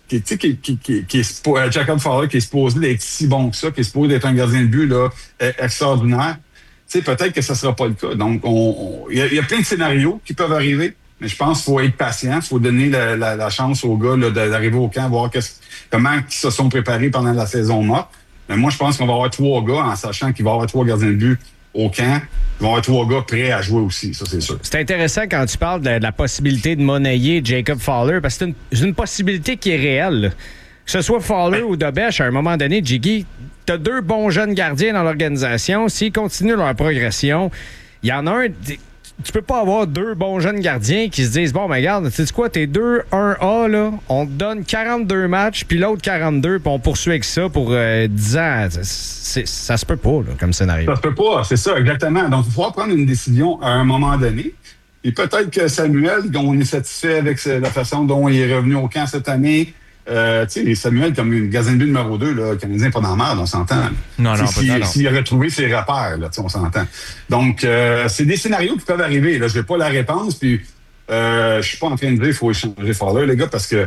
Jacob Fowler qui est supposé d'être si bon que ça, qui est supposé d'être un gardien de but là, extraordinaire? Peut-être que ça ne sera pas le cas. Donc, il y a plein de scénarios qui peuvent arriver, mais je pense qu'il faut être patient, il faut donner la chance aux gars là, d'arriver au camp, voir comment ils se sont préparés pendant la saison morte. Mais moi, je pense qu'on va avoir 3 gars, en sachant qu'il va y avoir 3 gardiens de but au camp. Ils vont avoir 3 gars prêts à jouer aussi, ça c'est sûr. C'est intéressant quand tu parles de la possibilité de monnayer Jacob Fowler, parce que c'est une possibilité qui est réelle. Là. Que ce soit Fowler ou Dobech, à un moment donné, Jiggy, tu as 2 bons jeunes gardiens dans l'organisation. S'ils continuent leur progression, il y en a un... Tu peux pas avoir 2 bons jeunes gardiens qui se disent, bon, mais regarde, tu sais quoi, t'es 2-1A, là, on te donne 42 matchs, puis l'autre 42, puis on poursuit avec ça pour 10 ans. Ça se peut pas, là, comme scénario. Ça se peut pas, c'est ça, exactement. Donc, il faut prendre une décision à un moment donné. Et peut-être que Samuel, on est satisfait avec la façon dont il est revenu au camp cette année. Samuel, comme une gardien de but numéro 2, là, le Canadien n'est pas dans la merde, on s'entend. Non, s'il a retrouvé ses repères, là, on s'entend. Donc, c'est des scénarios qui peuvent arriver. Là. Je n'ai pas la réponse, puis je suis pas en train de dire qu'il faut échanger Fowler, les gars, parce que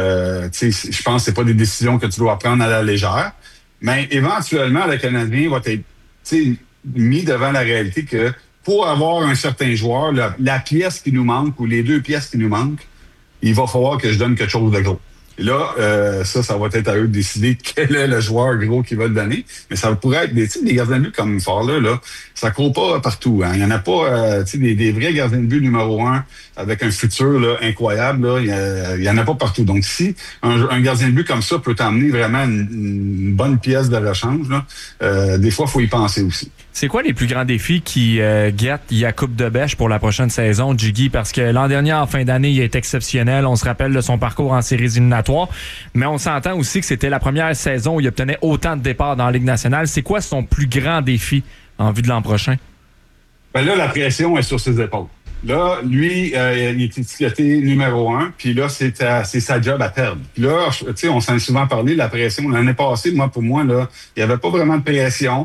je pense que c'est pas des décisions que tu dois prendre à la légère. Mais éventuellement, le Canadien va être mis devant la réalité que pour avoir un certain joueur, la pièce qui nous manque ou les 2 pièces qui nous manquent, il va falloir que je donne quelque chose de gros. Et là, ça va être à eux de décider quel est le joueur gros qui va le donner. Mais ça pourrait être des gardiens de but comme Fowler, là, ça court pas partout. Hein. Il n'y en a pas des vrais gardiens de but numéro 1 avec un futur là, incroyable. Là, il y en a pas partout. Donc, si un gardien de but comme ça peut t'emmener vraiment une bonne pièce de rechange, là, des fois, il faut y penser aussi. C'est quoi les plus grands défis qui guettent Jakub Dobech pour la prochaine saison, Jiggy? Parce que l'an dernier, en fin d'année, il est exceptionnel. On se rappelle de son parcours en séries éliminatoires. Mais on s'entend aussi que c'était la première saison où il obtenait autant de départs dans la Ligue nationale. C'est quoi son plus grand défi en vue de l'an prochain? Ben là, la pression est sur ses épaules. Là, lui, il est étiqueté numéro 1, puis là, c'est sa job à perdre. Puis là, on s'en est souvent parlé, la pression. L'année passée, pour moi, là, il n'y avait pas vraiment de pression.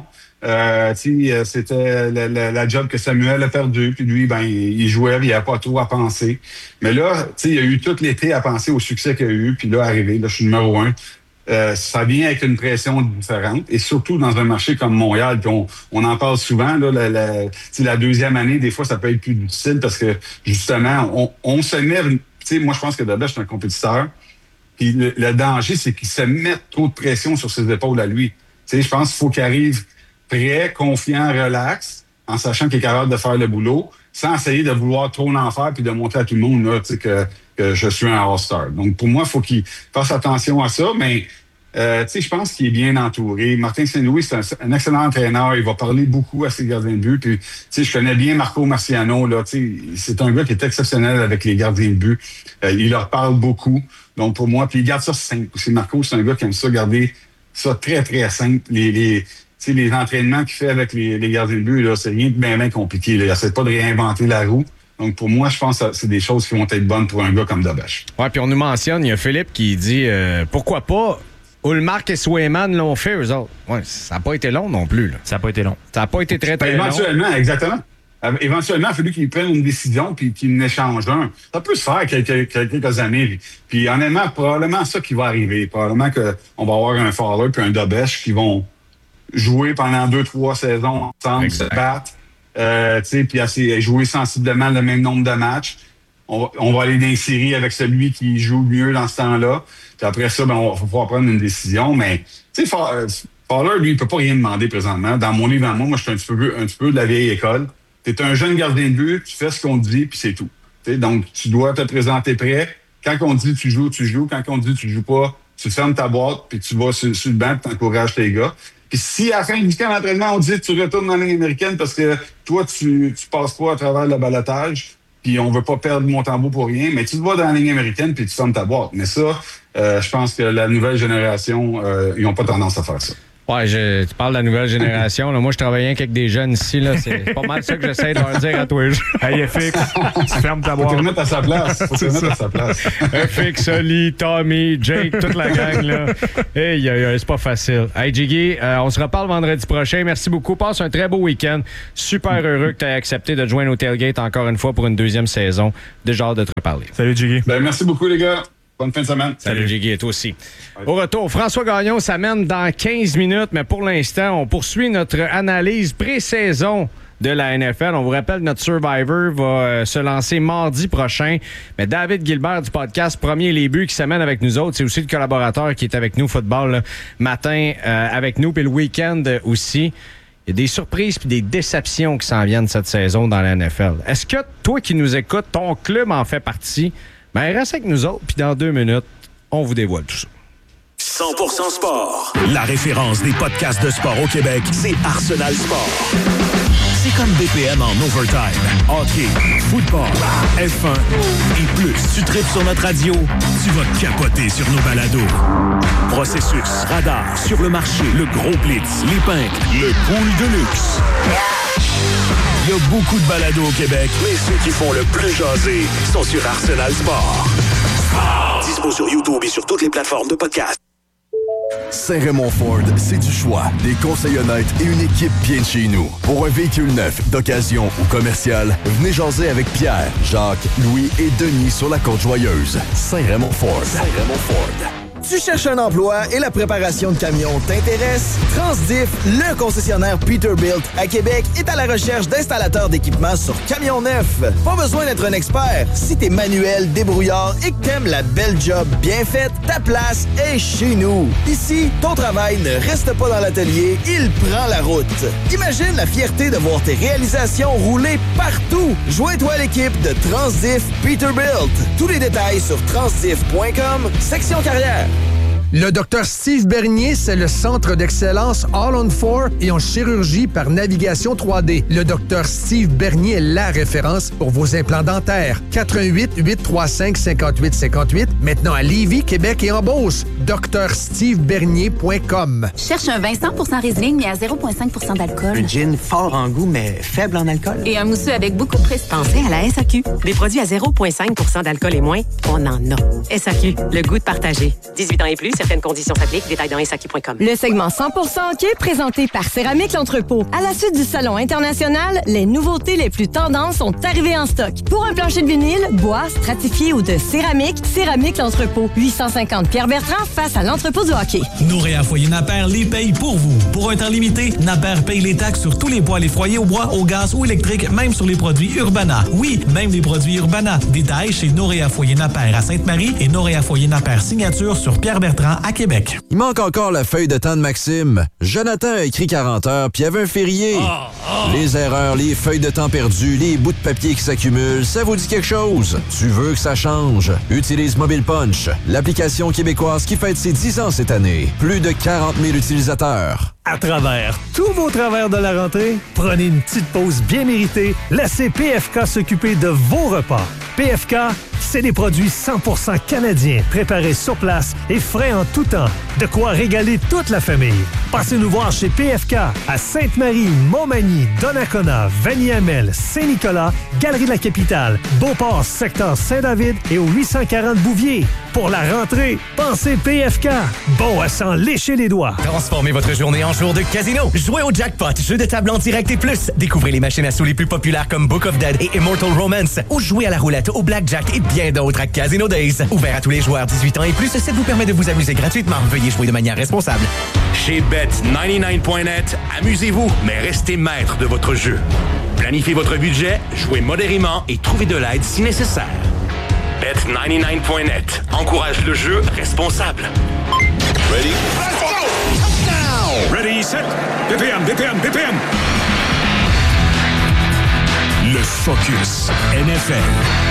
C'était la job que Samuel a perdu, puis lui, il jouait, il n'y avait pas trop à penser. Mais là, il y a eu tout l'été à penser au succès qu'il y a eu, puis là, arrivé, là, je suis numéro 1. Ça vient avec une pression différente, et surtout dans un marché comme Montréal, puis on en parle souvent, là, la deuxième année, des fois, ça peut être plus difficile parce que, justement, on se met... Moi, je pense que Dobech, c'est un compétiteur, puis le danger, c'est qu'il se mette trop de pression sur ses épaules à lui. Je pense qu'il faut qu'il arrive prêt, confiant, relax, en sachant qu'il est capable de faire le boulot, sans essayer de vouloir trop en faire puis de montrer à tout le monde là, que je suis un All-Star. Donc, pour moi, il faut qu'il fasse attention à ça, mais je pense qu'il est bien entouré. Martin Saint-Louis, c'est un excellent entraîneur. Il va parler beaucoup à ses gardiens de but. Puis, je connais bien Marco Marciano. Là, c'est un gars qui est exceptionnel avec les gardiens de but. Il leur parle beaucoup. Donc, pour moi, puis il garde ça simple. Marco, c'est un gars qui aime ça garder ça très, très simple. Les entraînements qu'il fait avec les gardiens de but, là, c'est rien de bien compliqué. Là. Il n'essaie pas de réinventer la roue. Donc, pour moi, je pense que c'est des choses qui vont être bonnes pour un gars comme Dobech. Ouais, puis on nous mentionne, il y a Philippe qui dit pourquoi pas Ullmark et Swayman l'ont fait, eux autres. Ouais, ça n'a pas été long non plus. Là. Ça n'a pas été long. Ça n'a pas été très, très long. Éventuellement, exactement. Éventuellement, il a fallu qu'ils prennent une décision puis qu'ils n'échangent un. Ça peut se faire quelques années. Puis honnêtement, probablement ça qui va arriver. Probablement qu'on va avoir un Fowler puis un Dobech qui vont jouer pendant 2-3 saisons ensemble, se battre, puis jouer sensiblement le même nombre de matchs. On va aller dans les séries avec celui qui joue mieux dans ce temps-là. Puis après ça, on va pouvoir prendre une décision. Mais Fowler, lui, il peut pas rien demander présentement. Dans mon livre, moi, je suis un petit peu de la vieille école. Tu es un jeune gardien de but, tu fais ce qu'on te dit, puis c'est tout. Donc, tu dois te présenter prêt. Quand on dit tu joues, tu joues. Quand on dit tu joues pas, tu fermes ta boîte, puis tu vas sur le banc, puis tu encourages tes gars. Puis si à la fin du camp d'entraînement, on dit que tu retournes dans la Ligue américaine parce que toi, tu passes pas à travers le balotage, puis on veut pas perdre mon tambour pour rien, mais tu te vas dans la Ligue américaine puis tu fermes ta boîte. Mais ça, je pense que la nouvelle génération, ils n'ont pas tendance à faire ça. Ouais, tu parles de la nouvelle génération. Là. Moi, je travaillais avec des jeunes ici. Là. C'est pas mal ça que j'essaie de leur dire à tous les jours. Hey, FX, tu fermes ta boîte. Faut te remettre à sa place. FX, Oli, Tommy, Jake, toute la gang. Là. Hey, c'est pas facile. Hey, Jiggy, on se reparle vendredi prochain. Merci beaucoup. Passe un très beau week-end. Super heureux que tu aies accepté de te joindre au Tailgate encore une fois pour une deuxième saison. Déjà hâte de te reparler. Salut, Jiggy. Merci beaucoup, les gars. Bonne fin de semaine. Salut Jiggy, et toi aussi. Au retour, François Gagnon s'amène dans 15 minutes, mais pour l'instant, on poursuit notre analyse pré-saison de la NFL. On vous rappelle, notre Survivor va se lancer mardi prochain. Mais David Gilbert du podcast Premier les buts qui s'amène avec nous autres. C'est aussi le collaborateur qui est avec nous, football, là, matin avec nous, puis le week-end aussi. Il y a des surprises puis des déceptions qui s'en viennent cette saison dans la NFL. Est-ce que toi qui nous écoutes, ton club en fait partie? Ben, reste avec nous autres, puis dans 2 minutes, on vous dévoile tout ça. 100% Sport. La référence des podcasts de sport au Québec, c'est Arsenal Sport. C'est comme BPM en overtime. Hockey, football, F1 et plus. Tu tripes sur notre radio, tu vas capoter sur nos balados. Processus, radar, sur le marché, le gros blitz, les pinks, le pool de luxe. Il y a beaucoup de balados au Québec, mais ceux qui font le plus jaser sont sur Arsenal Sport. Dispo sur YouTube et sur toutes les plateformes de podcast. Saint-Raymond Ford, c'est du choix, des conseils honnêtes et une équipe bien de chez nous. Pour un véhicule neuf, d'occasion ou commercial, venez jaser avec Pierre, Jacques, Louis et Denis sur la Côte-Joyeuse. Saint-Raymond Ford. Saint-Raymond Ford. Tu cherches un emploi et la préparation de camions t'intéresse? Transdiff, le concessionnaire Peterbilt à Québec, est à la recherche d'installateurs d'équipements sur camions neufs. Pas besoin d'être un expert. Si t'es manuel, débrouillard et que t'aimes la belle job bien faite, ta place est chez nous. Ici, ton travail ne reste pas dans l'atelier, il prend la route. Imagine la fierté de voir tes réalisations rouler partout. Joins-toi à l'équipe de Transdiff Peterbilt. Tous les détails sur transdiff.com, section carrière. Le Dr Steve Bernier, c'est le centre d'excellence All-on-4 et en chirurgie par navigation 3D. Le Dr Steve Bernier est la référence pour vos implants dentaires. 88-835-5858. Maintenant à Lévis, Québec et en Beauce. drstevebernier.com. Cherche un vin 100% Riesling, mais à 0,5% d'alcool. Un gin fort en goût, mais faible en alcool. Et un mousseux avec beaucoup de prestige. Pensez à la SAQ. Des produits à 0,5% d'alcool et moins, on en a. SAQ, le goût de partager. 18 ans et plus, certaines conditions s'appliquent. Détails dans SAQ.com. Le segment 100% hockey présenté par Céramique L'Entrepôt. À la suite du Salon international, les nouveautés les plus tendances sont arrivées en stock. Pour un plancher de vinyle, bois, stratifié ou de céramique, Céramique L'Entrepôt. 850 Pierre-Bertrand face à l'entrepôt du hockey. Noréa Foyer Napper les paye pour vous. Pour un temps limité, Napper paye les taxes sur tous les poêles et foyers au bois, au gaz ou électrique, même sur les produits Urbana. Oui, même les produits Urbana. Détails chez Noréa Foyer Napper à Sainte-Marie et Noréa Foyer Napper signature sur Pierre-Bertrand à Québec. Il manque encore la feuille de temps de Maxime. Jonathan a écrit 40 heures, puis il y avait un férié. Les erreurs, les feuilles de temps perdues, les bouts de papier qui s'accumulent, ça vous dit quelque chose? Tu veux que ça change? Utilise Mobile Punch, l'application québécoise qui fête ses 10 ans cette année. Plus de 40 000 utilisateurs. À travers tous vos travers de la rentrée, prenez une petite pause bien méritée. Laissez PFK s'occuper de vos repas. PFK, c'est des produits 100% canadiens, préparés sur place et frais en tout temps. De quoi régaler toute la famille. Passez nous voir chez PFK à Sainte-Marie, Montmagny, Donnacona, Vanier-Amel, Saint-Nicolas, Galerie de la Capitale, Beauport, secteur Saint-David et au 840 Bouvier. Pour la rentrée, pensez PFK. Bon à s'en lécher les doigts. Transformez votre journée en jour de casino. Jouez au jackpot, jeu de table en direct et plus. Découvrez les machines à sous les plus populaires comme Book of Dead et Immortal Romance. Ou jouez à la roulette, au blackjack et bien d'autres à Casino Days. Ouvert à tous les joueurs 18 ans et plus, ça vous permet de vous amuser gratuitement. Veuillez jouer de manière responsable. Chez Bet99.net, amusez-vous, mais restez maître de votre jeu. Planifiez votre budget, jouez modérément et trouvez de l'aide si nécessaire. Bet99.net encourage le jeu responsable. Ready? Ready, set, BPM. Le Focus NFL.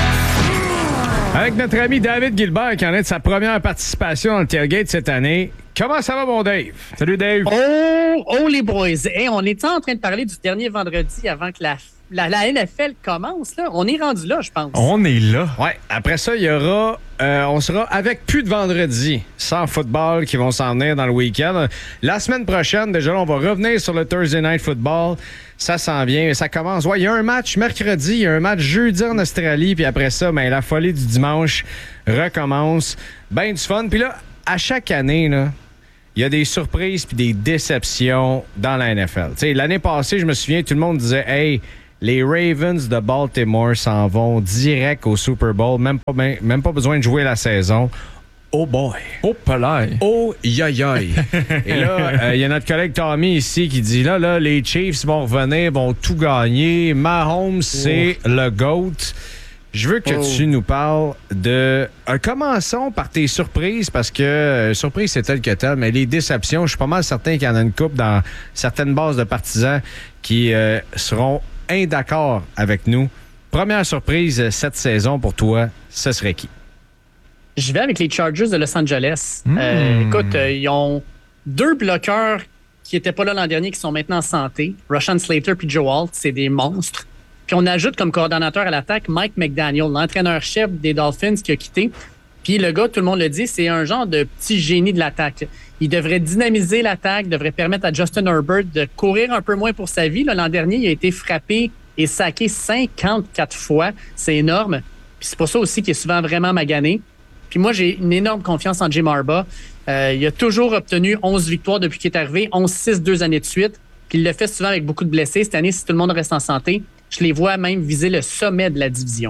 Avec notre ami David Gilbert qui en est de sa première participation dans le Tailgate cette année, Comment ça va, mon Dave? Salut, Dave. Oh, les boys. Hey, on était en train de parler du dernier vendredi avant que la NFL commence. Là. On est rendu là, je pense. On est là. Ouais. Après ça, il y aura... on sera avec plus de vendredi, sans football qui vont s'en venir dans le week-end. La semaine prochaine, déjà, on va revenir sur le Thursday Night Football. Ça s'en vient, ça commence. Ouais, il y a un match mercredi, il y a un match jeudi en Australie, puis après ça, la folie du dimanche recommence. Ben du fun. Puis là, à chaque année, là, il y a des surprises puis des déceptions dans la NFL. Tu sais, l'année passée, je me souviens, tout le monde disait « Hey, les Ravens de Baltimore s'en vont direct au Super Bowl, même pas besoin de jouer la saison. » Oh boy! Oh palais! Oh yoyoy! Et là, il y a notre collègue Tommy ici qui dit là, les Chiefs vont revenir, vont tout gagner. Mahomes, c'est le GOAT. Je veux que tu nous parles de... commençons par tes surprises, parce que surprise, c'est tel que tel, mais les déceptions, je suis pas mal certain qu'il y en a une couple dans certaines bases de partisans qui seront indaccords avec nous. Première surprise cette saison pour toi, ce serait qui? Je vais avec les Chargers de Los Angeles. Écoute, ils ont 2 bloqueurs qui n'étaient pas là l'an dernier, qui sont maintenant en santé. Rashawn Slater puis Joe Alt, c'est des monstres. Puis on ajoute comme coordonnateur à l'attaque Mike McDaniel, l'entraîneur-chef des Dolphins qui a quitté. Puis le gars, tout le monde le dit, c'est un genre de petit génie de l'attaque. Il devrait dynamiser l'attaque, devrait permettre à Justin Herbert de courir un peu moins pour sa vie. L'an dernier, il a été frappé et saqué 54 fois. C'est énorme. Puis c'est pour ça aussi qu'il est souvent vraiment magané. Puis moi, j'ai une énorme confiance en Jim Harbaugh. Il a toujours obtenu 11 victoires depuis qu'il est arrivé, 11-6 2 années de suite. Puis il le fait souvent avec beaucoup de blessés. Cette année, si tout le monde reste en santé, je les vois même viser le sommet de la division.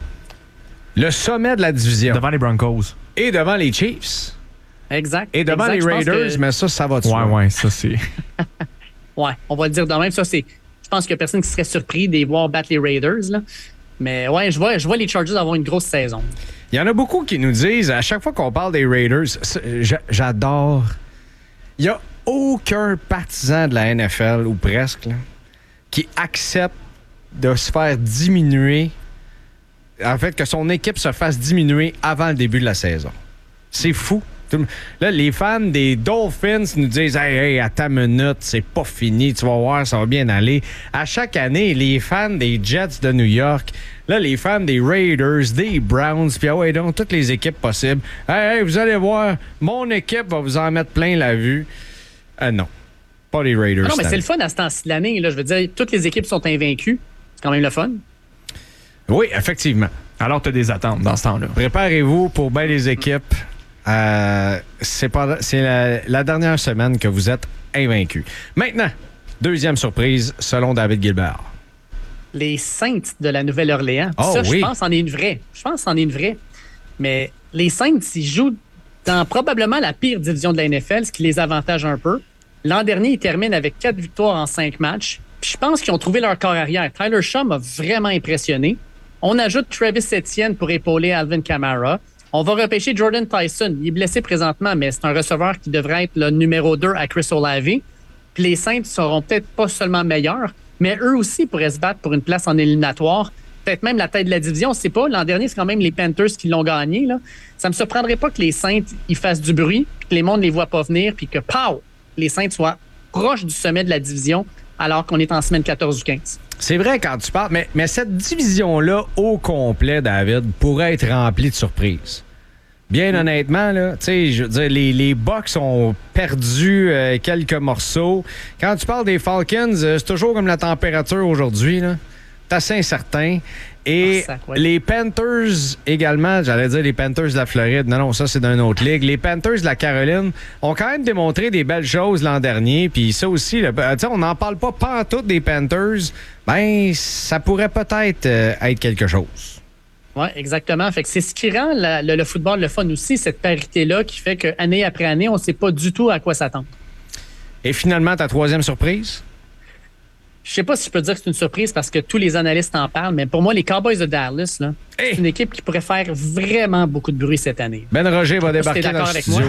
Le sommet de la division. Devant les Broncos. Et devant les Chiefs. Exact. Et devant les Raiders, mais ça va de soi. Ouais, ça c'est... Ouais, on va le dire de même. Ça, c'est... Je pense qu'il n'y a personne qui serait surpris de les voir battre les Raiders, là. Mais ouais, je vois les Chargers avoir une grosse saison. Il y en a beaucoup qui nous disent, à chaque fois qu'on parle des Raiders, j'adore. Il n'y a aucun partisan de la NFL, ou presque, là, qui accepte de se faire diminuer, en fait, que son équipe se fasse diminuer avant le début de la saison. C'est fou. Là, les fans des Dolphins nous disent « Hey, attends une minute, c'est pas fini, tu vas voir, ça va bien aller. » À chaque année, les fans des Jets de New York, là, les fans des Raiders, des Browns, puis donc, toutes les équipes possibles. « Hey, vous allez voir, mon équipe va vous en mettre plein la vue. » Non, pas les Raiders. Non, mais c'est le fun à ce temps-ci de l'année. Là, je veux dire, toutes les équipes sont invaincues. C'est quand même le fun. Oui, effectivement. Alors, tu as des attentes dans ce temps-là. Préparez-vous pour bien les équipes. C'est la dernière semaine que vous êtes invaincus. Maintenant, deuxième surprise, selon David Gilbert. Les Saints de la Nouvelle-Orléans. Oh, ça, je pense en est une vraie. Mais les Saints, ils jouent dans probablement la pire division de la NFL, ce qui les avantage un peu. L'an dernier, ils terminent avec 4 victoires en 5 matchs. Puis je pense qu'ils ont trouvé leur corps arrière. Tyler Shaw m'a vraiment impressionné. On ajoute Travis Etienne pour épauler Alvin Kamara. On va repêcher Jordan Tyson. Il est blessé présentement, mais c'est un receveur qui devrait être le numéro 2 à Chris Olave. Puis les Saints seront peut-être pas seulement meilleurs, mais eux aussi pourraient se battre pour une place en éliminatoire. Peut-être même la tête de la division, on ne sait pas. L'an dernier, c'est quand même les Panthers qui l'ont gagné. Là. Ça ne me surprendrait pas que les Saints ils fassent du bruit, puis que les mondes ne les voient pas venir, puis que, pow, les Saints soient proches du sommet de la division alors qu'on est en semaine 14 ou 15. C'est vrai quand tu parles, mais cette division-là au complet, David, pourrait être remplie de surprises. Bien honnêtement, là, tu sais, je veux dire, les Bucks ont perdu quelques morceaux. Quand tu parles des Falcons, c'est toujours comme la température aujourd'hui, là. C'est assez incertain. Et les Panthers également, j'allais dire les Panthers de la Floride. Non, ça, c'est d'une autre ligue. Les Panthers de la Caroline ont quand même démontré des belles choses l'an dernier. Puis ça aussi, on n'en parle pas pantoute des Panthers. Ben, ça pourrait peut-être être quelque chose. Oui, exactement. Fait que c'est ce qui rend le football le fun aussi, cette parité-là qui fait qu'année après année, on ne sait pas du tout à quoi s'attendre. Et finalement, ta troisième surprise? Je sais pas si je peux dire que c'est une surprise parce que tous les analystes en parlent, mais pour moi, les Cowboys de Dallas, là, c'est une équipe qui pourrait faire vraiment beaucoup de bruit cette année. Ben Roger va débarquer dans le studio.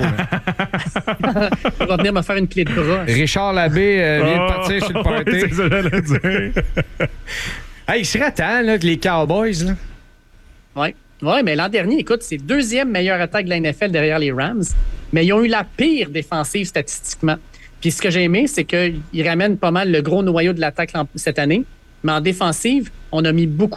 Il va venir me faire une clé de bras. Richard Labbé vient de partir sur le party. C'est ça que j'allais dire. Hey, il serait temps là, que les Cowboys... là. Oui, mais l'an dernier, écoute, c'est deuxième meilleure attaque de la NFL derrière les Rams. mais ils ont eu la pire défensive statistiquement. Puis ce que j'ai aimé, c'est qu'ils ramènent pas mal le gros noyau de l'attaque cette année. Mais en défensive, on a mis beaucoup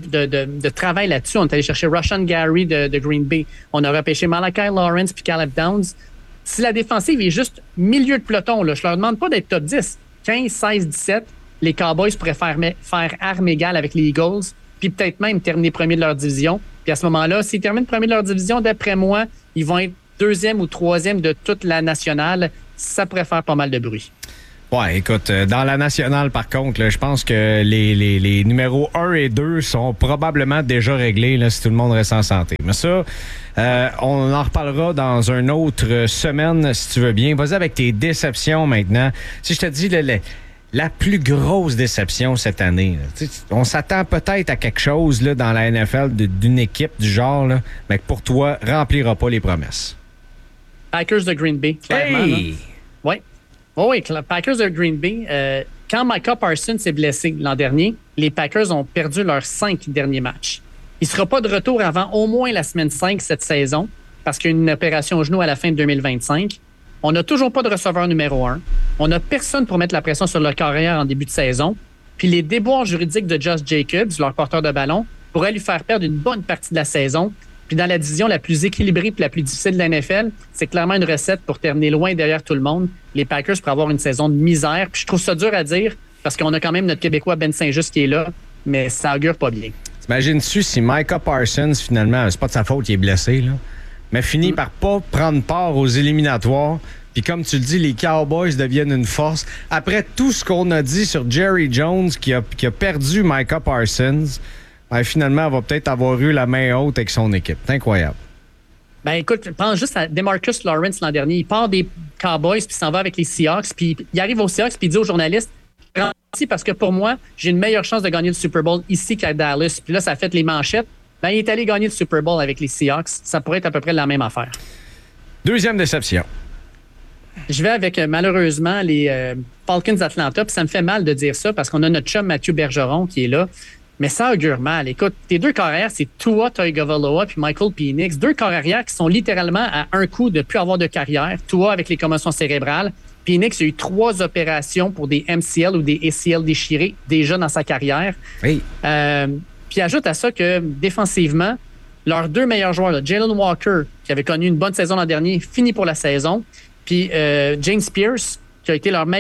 de travail là-dessus. On est allé chercher Rashan Gary de Green Bay. On a repêché Malachi Lawrence puis Caleb Downs. Si la défensive est juste milieu de peloton, là, je leur demande pas d'être top 10. 15, 16, 17, les Cowboys pourraient faire arme égale avec les Eagles, puis peut-être même terminer premier de leur division. Puis à ce moment-là, s'ils terminent premier de leur division, d'après moi, ils vont être deuxième ou troisième de toute la nationale. Ça pourrait faire pas mal de bruit. Ouais, écoute, dans la nationale, par contre, là, je pense que les numéros 1 et 2 sont probablement déjà réglés là, si tout le monde reste en santé. Mais ça, on en reparlera dans une autre semaine, si tu veux bien. Vas-y avec tes déceptions maintenant. Si je te dis la plus grosse déception cette année, là, on s'attend peut-être à quelque chose là, dans la NFL d'une équipe du genre, là, mais que pour toi, remplira pas les promesses. Packers de Green Bay, clairement. Hey! Oui. Oui, Packers de Green Bay, quand Micah Parsons s'est blessé l'an dernier, les Packers ont perdu leurs 5 derniers matchs. Il ne sera pas de retour avant au moins la semaine 5 cette saison, parce qu'il y a une opération au genou à la fin de 2025. On n'a toujours pas de receveur numéro 1. On n'a personne pour mettre la pression sur leur carrière en début de saison. Puis les déboires juridiques de Josh Jacobs, leur porteur de ballon, pourraient lui faire perdre une bonne partie de la saison. Puis dans la division la plus équilibrée et la plus difficile de la NFL, c'est clairement une recette pour terminer loin derrière tout le monde. Les Packers pourraient avoir une saison de misère. Puis je trouve ça dur à dire parce qu'on a quand même notre Québécois Ben Saint-Just qui est là, mais ça augure pas bien. T'imagines-tu si Micah Parsons, finalement, c'est pas de sa faute qu'il est blessé, là, mais finit par pas prendre part aux éliminatoires, puis comme tu le dis, les Cowboys deviennent une force. Après tout ce qu'on a dit sur Jerry Jones qui a perdu Micah Parsons, ben, finalement, elle va peut-être avoir eu la main haute avec son équipe. C'est incroyable. Ben écoute, pense juste à DeMarcus Lawrence l'an dernier. Il part des Cowboys puis s'en va avec les Seahawks. Puis il arrive aux Seahawks puis il dit aux journalistes « Je rentre ici parce que pour moi, j'ai une meilleure chance de gagner le Super Bowl ici qu'à Dallas. » Puis là, ça a fait les manchettes. Ben, il est allé gagner le Super Bowl avec les Seahawks. Ça pourrait être à peu près la même affaire. Deuxième déception. Je vais avec, malheureusement, les Falcons d'Atlanta. Puis ça me fait mal de dire ça parce qu'on a notre chum Mathieu Bergeron qui est là. Mais ça augure mal. Écoute, tes deux carrières, c'est Tua Tagovailoa puis Michael Penix. Deux carrières qui sont littéralement à un coup de plus avoir de carrière. Tua avec les commotions cérébrales. Penix a eu 3 opérations pour des MCL ou des ACL déchirés déjà dans sa carrière. Oui. Puis ajoute à ça que défensivement, leurs 2 meilleurs joueurs, là, Jalen Walker, qui avait connu une bonne saison l'an dernier, fini pour la saison. Puis James Pierce, qui a été leur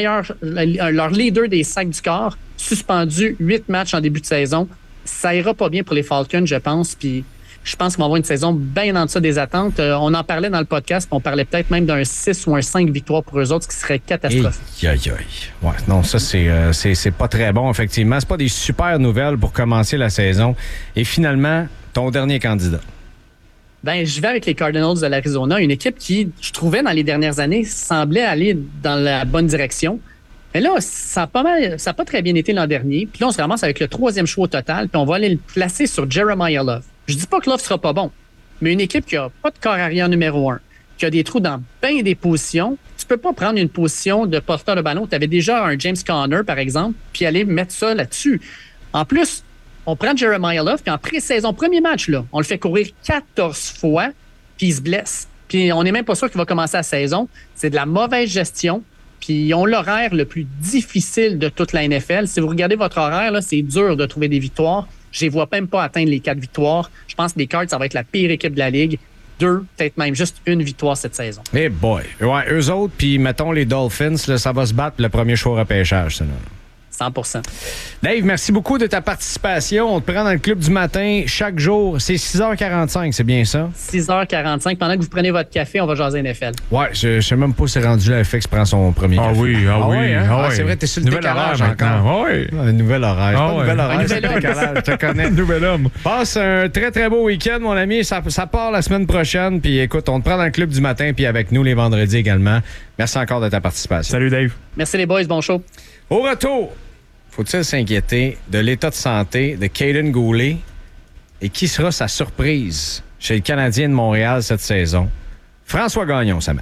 leader des sacs du corps, suspendu 8 matchs en début de saison. Ça ira pas bien pour les Falcons, je pense. Puis je pense qu'ils vont avoir une saison bien en deçà des attentes. On en parlait dans le podcast, on parlait peut-être même d'un 6 ou un 5 victoires pour eux autres, ce qui serait catastrophique. Ouais, non, ça, c'est pas très bon, effectivement. C'est pas des super nouvelles pour commencer la saison. Et finalement, ton dernier candidat. Ben, je vais avec les Cardinals de l'Arizona, une équipe qui, je trouvais, dans les dernières années, semblait aller dans la bonne direction. Mais là, ça a pas très bien été l'an dernier. Puis là, on se ramasse avec le 3e choix au total, puis on va aller le placer sur Jeremiah Love. Je dis pas que Love sera pas bon, mais une équipe qui a pas de corps arrière numéro 1, qui a des trous dans bien des positions, tu peux pas prendre une position de porteur de ballon. Tu avais déjà un James Conner, par exemple, puis aller mettre ça là-dessus. En plus, on prend Jeremiah Love, puis en pré-saison, premier match, là, on le fait courir 14 fois, puis il se blesse. Puis on n'est même pas sûr qu'il va commencer la saison. C'est de la mauvaise gestion. Puis ils ont l'horaire le plus difficile de toute la NFL. Si vous regardez votre horaire, là, c'est dur de trouver des victoires. Je les vois même pas atteindre les 4 victoires. Je pense que les Cards, ça va être la pire équipe de la Ligue. 2, peut-être même juste 1 victoire cette saison. Eh boy. Ouais, eux autres, puis mettons les Dolphins, là, ça va se battre le premier choix au repêchage, ça. Là. 100%. Dave, merci beaucoup de ta participation. On te prend dans le club du matin chaque jour. C'est 6h45, c'est bien ça? 6h45. Pendant que vous prenez votre café, on va jaser NFL. Ouais, je sais même pas si c'est rendu là, FX prend son premier café. Ah oui. C'est vrai, t'es sur le décalage encore. Oui. Un nouvel horaire. Ah, nouvel horaire, c'est le décalage. Je te connais. Nouvel homme. Passe un très, très beau week-end, mon ami. Ça part la semaine prochaine. Puis écoute, on te prend dans le club du matin, puis avec nous les vendredis également. Merci encore de ta participation. Salut, Dave. Merci les boys. Bon show. Au retour, faut-il s'inquiéter de l'état de santé de Caden Goulet et qui sera sa surprise chez le Canadien de Montréal cette saison? François Gagnon, ça mène.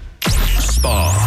Sport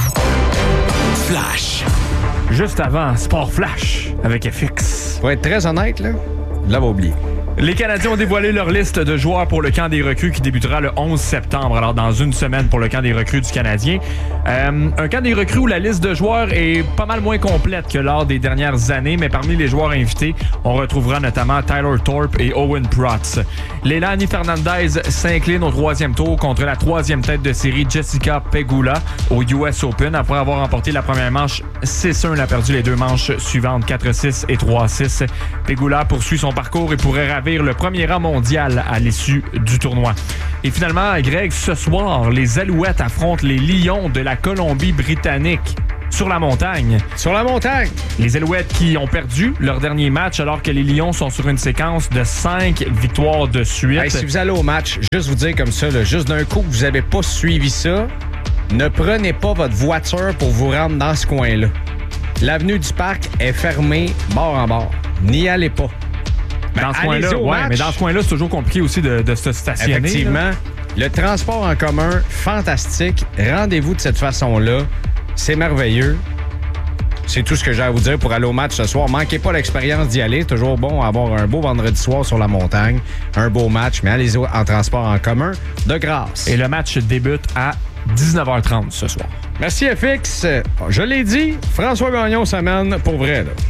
Flash. Juste avant, Sport Flash avec FX. Pour être très honnête, là, je l'avais oublié. Les Canadiens ont dévoilé leur liste de joueurs pour le camp des recrues qui débutera le 11 septembre, alors dans une semaine pour le camp des recrues du Canadien. Un camp des recrues où la liste de joueurs est pas mal moins complète que lors des dernières années, mais parmi les joueurs invités, on retrouvera notamment Tyler Thorpe et Owen Protz. Leilani Fernandez s'incline au 3e tour contre la 3e tête de série Jessica Pegula au US Open. Après avoir remporté la première manche 6-1, elle a perdu les deux manches suivantes 4-6 et 3-6. Pegula poursuit son parcours et pourrait ravir le premier rang mondial à l'issue du tournoi. Et finalement, Greg, ce soir, les Alouettes affrontent les Lions de la Colombie-Britannique. Sur la montagne. Sur la montagne. Les Alouettes qui ont perdu leur dernier match alors que les Lions sont sur une séquence de 5 victoires de suite. Hey, si vous allez au match, juste vous dire comme ça, là, juste d'un coup que vous n'avez pas suivi ça, ne prenez pas votre voiture pour vous rendre dans ce coin-là. L'avenue du Parc est fermée bord en bord. N'y allez pas. Dans ce coin-là, ouais, mais dans ce coin-là, c'est toujours compliqué aussi de se stationner. Effectivement. Là. Le transport en commun, fantastique. Rendez-vous de cette façon-là. C'est merveilleux. C'est tout ce que j'ai à vous dire pour aller au match ce soir. Manquez pas l'expérience d'y aller. C'est toujours bon avoir un beau vendredi soir sur la montagne. Un beau match, mais allez-y en transport en commun de grâce. Et le match débute à 19h30 ce soir. Merci FX. Je l'ai dit, François Gagnon s'amène pour vrai, là.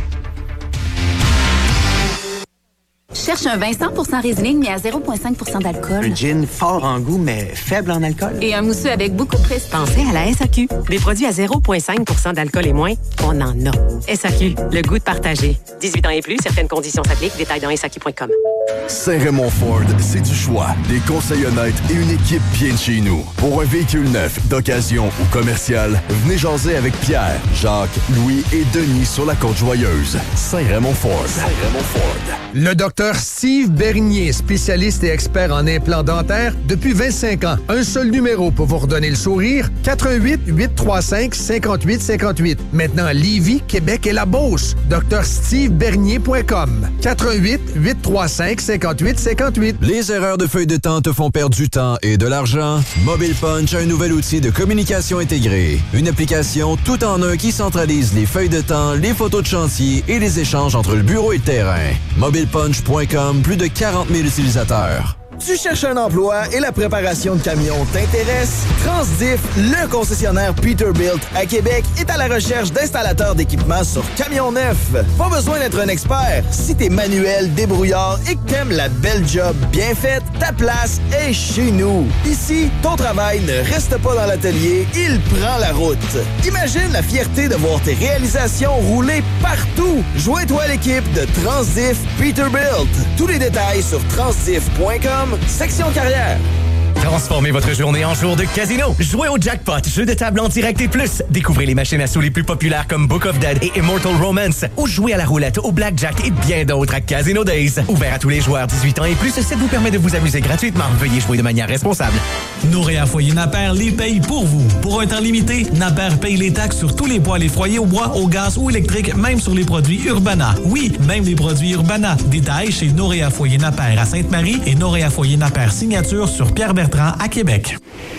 Cherche un vin 100% Riesling, mais à 0,5% d'alcool. Un gin fort en goût, mais faible en alcool. Et un mousseux avec beaucoup de prestige. Pensez à la SAQ. Des produits à 0,5% d'alcool et moins, on en a. SAQ, le goût de partager. 18 ans et plus, certaines conditions s'appliquent. Détails dans SAQ.com. Saint-Raymond Ford, c'est du choix, des conseils honnêtes et une équipe bien de chez nous. Pour un véhicule neuf, d'occasion ou commercial, venez jaser avec Pierre, Jacques, Louis et Denis sur la Côte-Joyeuse. Saint-Raymond Ford. Saint-Raymond Ford. Le docteur Steve Bernier, spécialiste et expert en implants dentaires depuis 25 ans. Un seul numéro pour vous redonner le sourire, 88 835 58 58. Maintenant à Lévis, Québec et la Beauce. drstevebernier.com. 88 835 58 58. Les erreurs de feuille de temps te font perdre du temps et de l'argent? Mobile Punch a un nouvel outil de communication intégrée. Une application tout en un qui centralise les feuilles de temps, les photos de chantier et les échanges entre le bureau et le terrain. MobilePunch.com, plus de 40 000 utilisateurs. Tu cherches un emploi et la préparation de camions t'intéresse? Transdiff, le concessionnaire Peterbilt à Québec, est à la recherche d'installateurs d'équipements sur camions neufs. Pas besoin d'être un expert. Si t'es manuel, débrouillard et que t'aimes la belle job bien faite, ta place est chez nous. Ici, ton travail ne reste pas dans l'atelier, il prend la route. Imagine la fierté de voir tes réalisations rouler partout. Joins-toi à l'équipe de Transdiff Peterbilt. Tous les détails sur transdiff.com. Section carrière. Transformez votre journée en jour de casino. Jouez au jackpot, jeu de table en direct et plus. Découvrez les machines à sous les plus populaires comme Book of Dead et Immortal Romance. Ou jouez à la roulette, au blackjack et bien d'autres à Casino Days. Ouvert à tous les joueurs 18 ans et plus, ça vous permet de vous amuser gratuitement. Veuillez jouer de manière responsable. Noréa Foyer Napper les paye pour vous. Pour un temps limité, Napper paye les taxes sur tous les poêles et foyers au bois, au gaz ou électrique, même sur les produits Urbana. Oui, même les produits Urbana. Détails chez Noréa Foyer Napper à Sainte-Marie et Noréa Foyer Napper signature sur Pierre-Bertrand à Québec.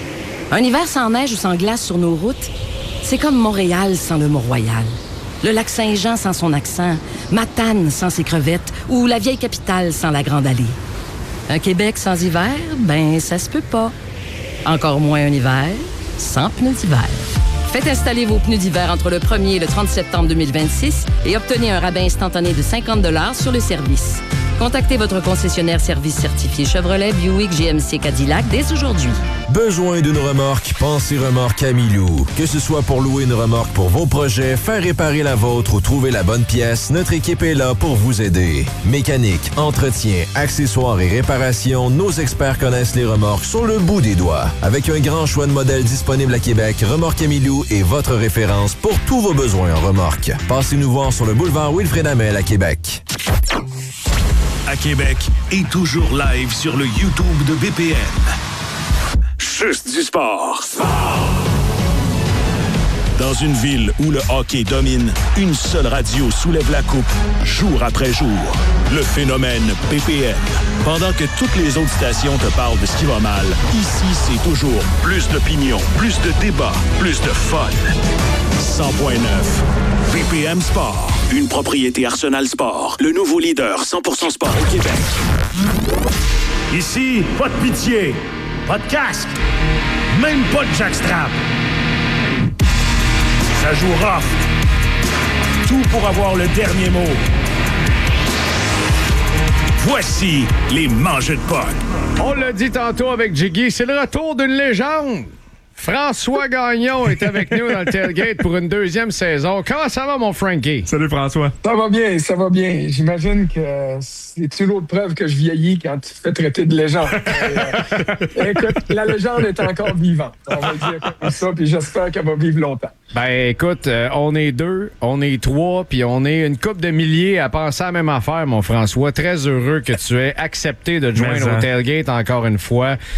Un hiver sans neige ou sans glace sur nos routes, c'est comme Montréal sans le Mont-Royal. Le lac Saint-Jean sans son accent, Matane sans ses crevettes ou la vieille capitale sans la Grande Allée. Un Québec sans hiver, ben ça se peut pas. Encore moins un hiver sans pneus d'hiver. Faites installer vos pneus d'hiver entre le 1er et le 30 septembre 2026 et obtenez un rabais instantané de 50 $ sur le service. Contactez votre concessionnaire service certifié Chevrolet, Buick, GMC, Cadillac dès aujourd'hui. Besoin d'une remorque? Pensez Remorque Camilou. Que ce soit pour louer une remorque pour vos projets, faire réparer la vôtre ou trouver la bonne pièce, notre équipe est là pour vous aider. Mécanique, entretien, accessoires et réparations, nos experts connaissent les remorques sur le bout des doigts. Avec un grand choix de modèles disponibles à Québec, Remorque Camilou est votre référence pour tous vos besoins en remorque. Passez nous voir sur le boulevard Wilfrid Hamel à Québec. À Québec et toujours live sur le YouTube de BPM. Juste du sport. Dans une ville où le hockey domine, une seule radio soulève la coupe, jour après jour. Le phénomène BPM. Pendant que toutes les autres stations te parlent de ce qui va mal, ici, c'est toujours plus d'opinion, plus de débats, plus de fun. 100.9. BPM Sport. Une propriété Arsenal Sport. Le nouveau leader 100% sport au Québec. Ici, pas de pitié, pas de casque, même pas de jackstrap. Ça joue rough. Tout pour avoir le dernier mot. Voici les mangeux de potes. On l'a dit tantôt avec Jiggy, c'est le retour d'une légende. François Gagnon est avec nous dans le tailgate pour une deuxième saison. Comment ça va, mon Frankie? Salut, François. Ça va bien, ça va bien. J'imagine que c'est une autre preuve que je vieillis quand tu te fais traiter de légende. Écoute, la légende est encore vivante. On va dire comme ça, puis j'espère qu'elle va vivre longtemps. Ben, écoute, on est 2, on est 3, puis on est une couple de milliers à penser à la même affaire, mon François. Très heureux que tu aies accepté de te joindre au tailgate encore une fois.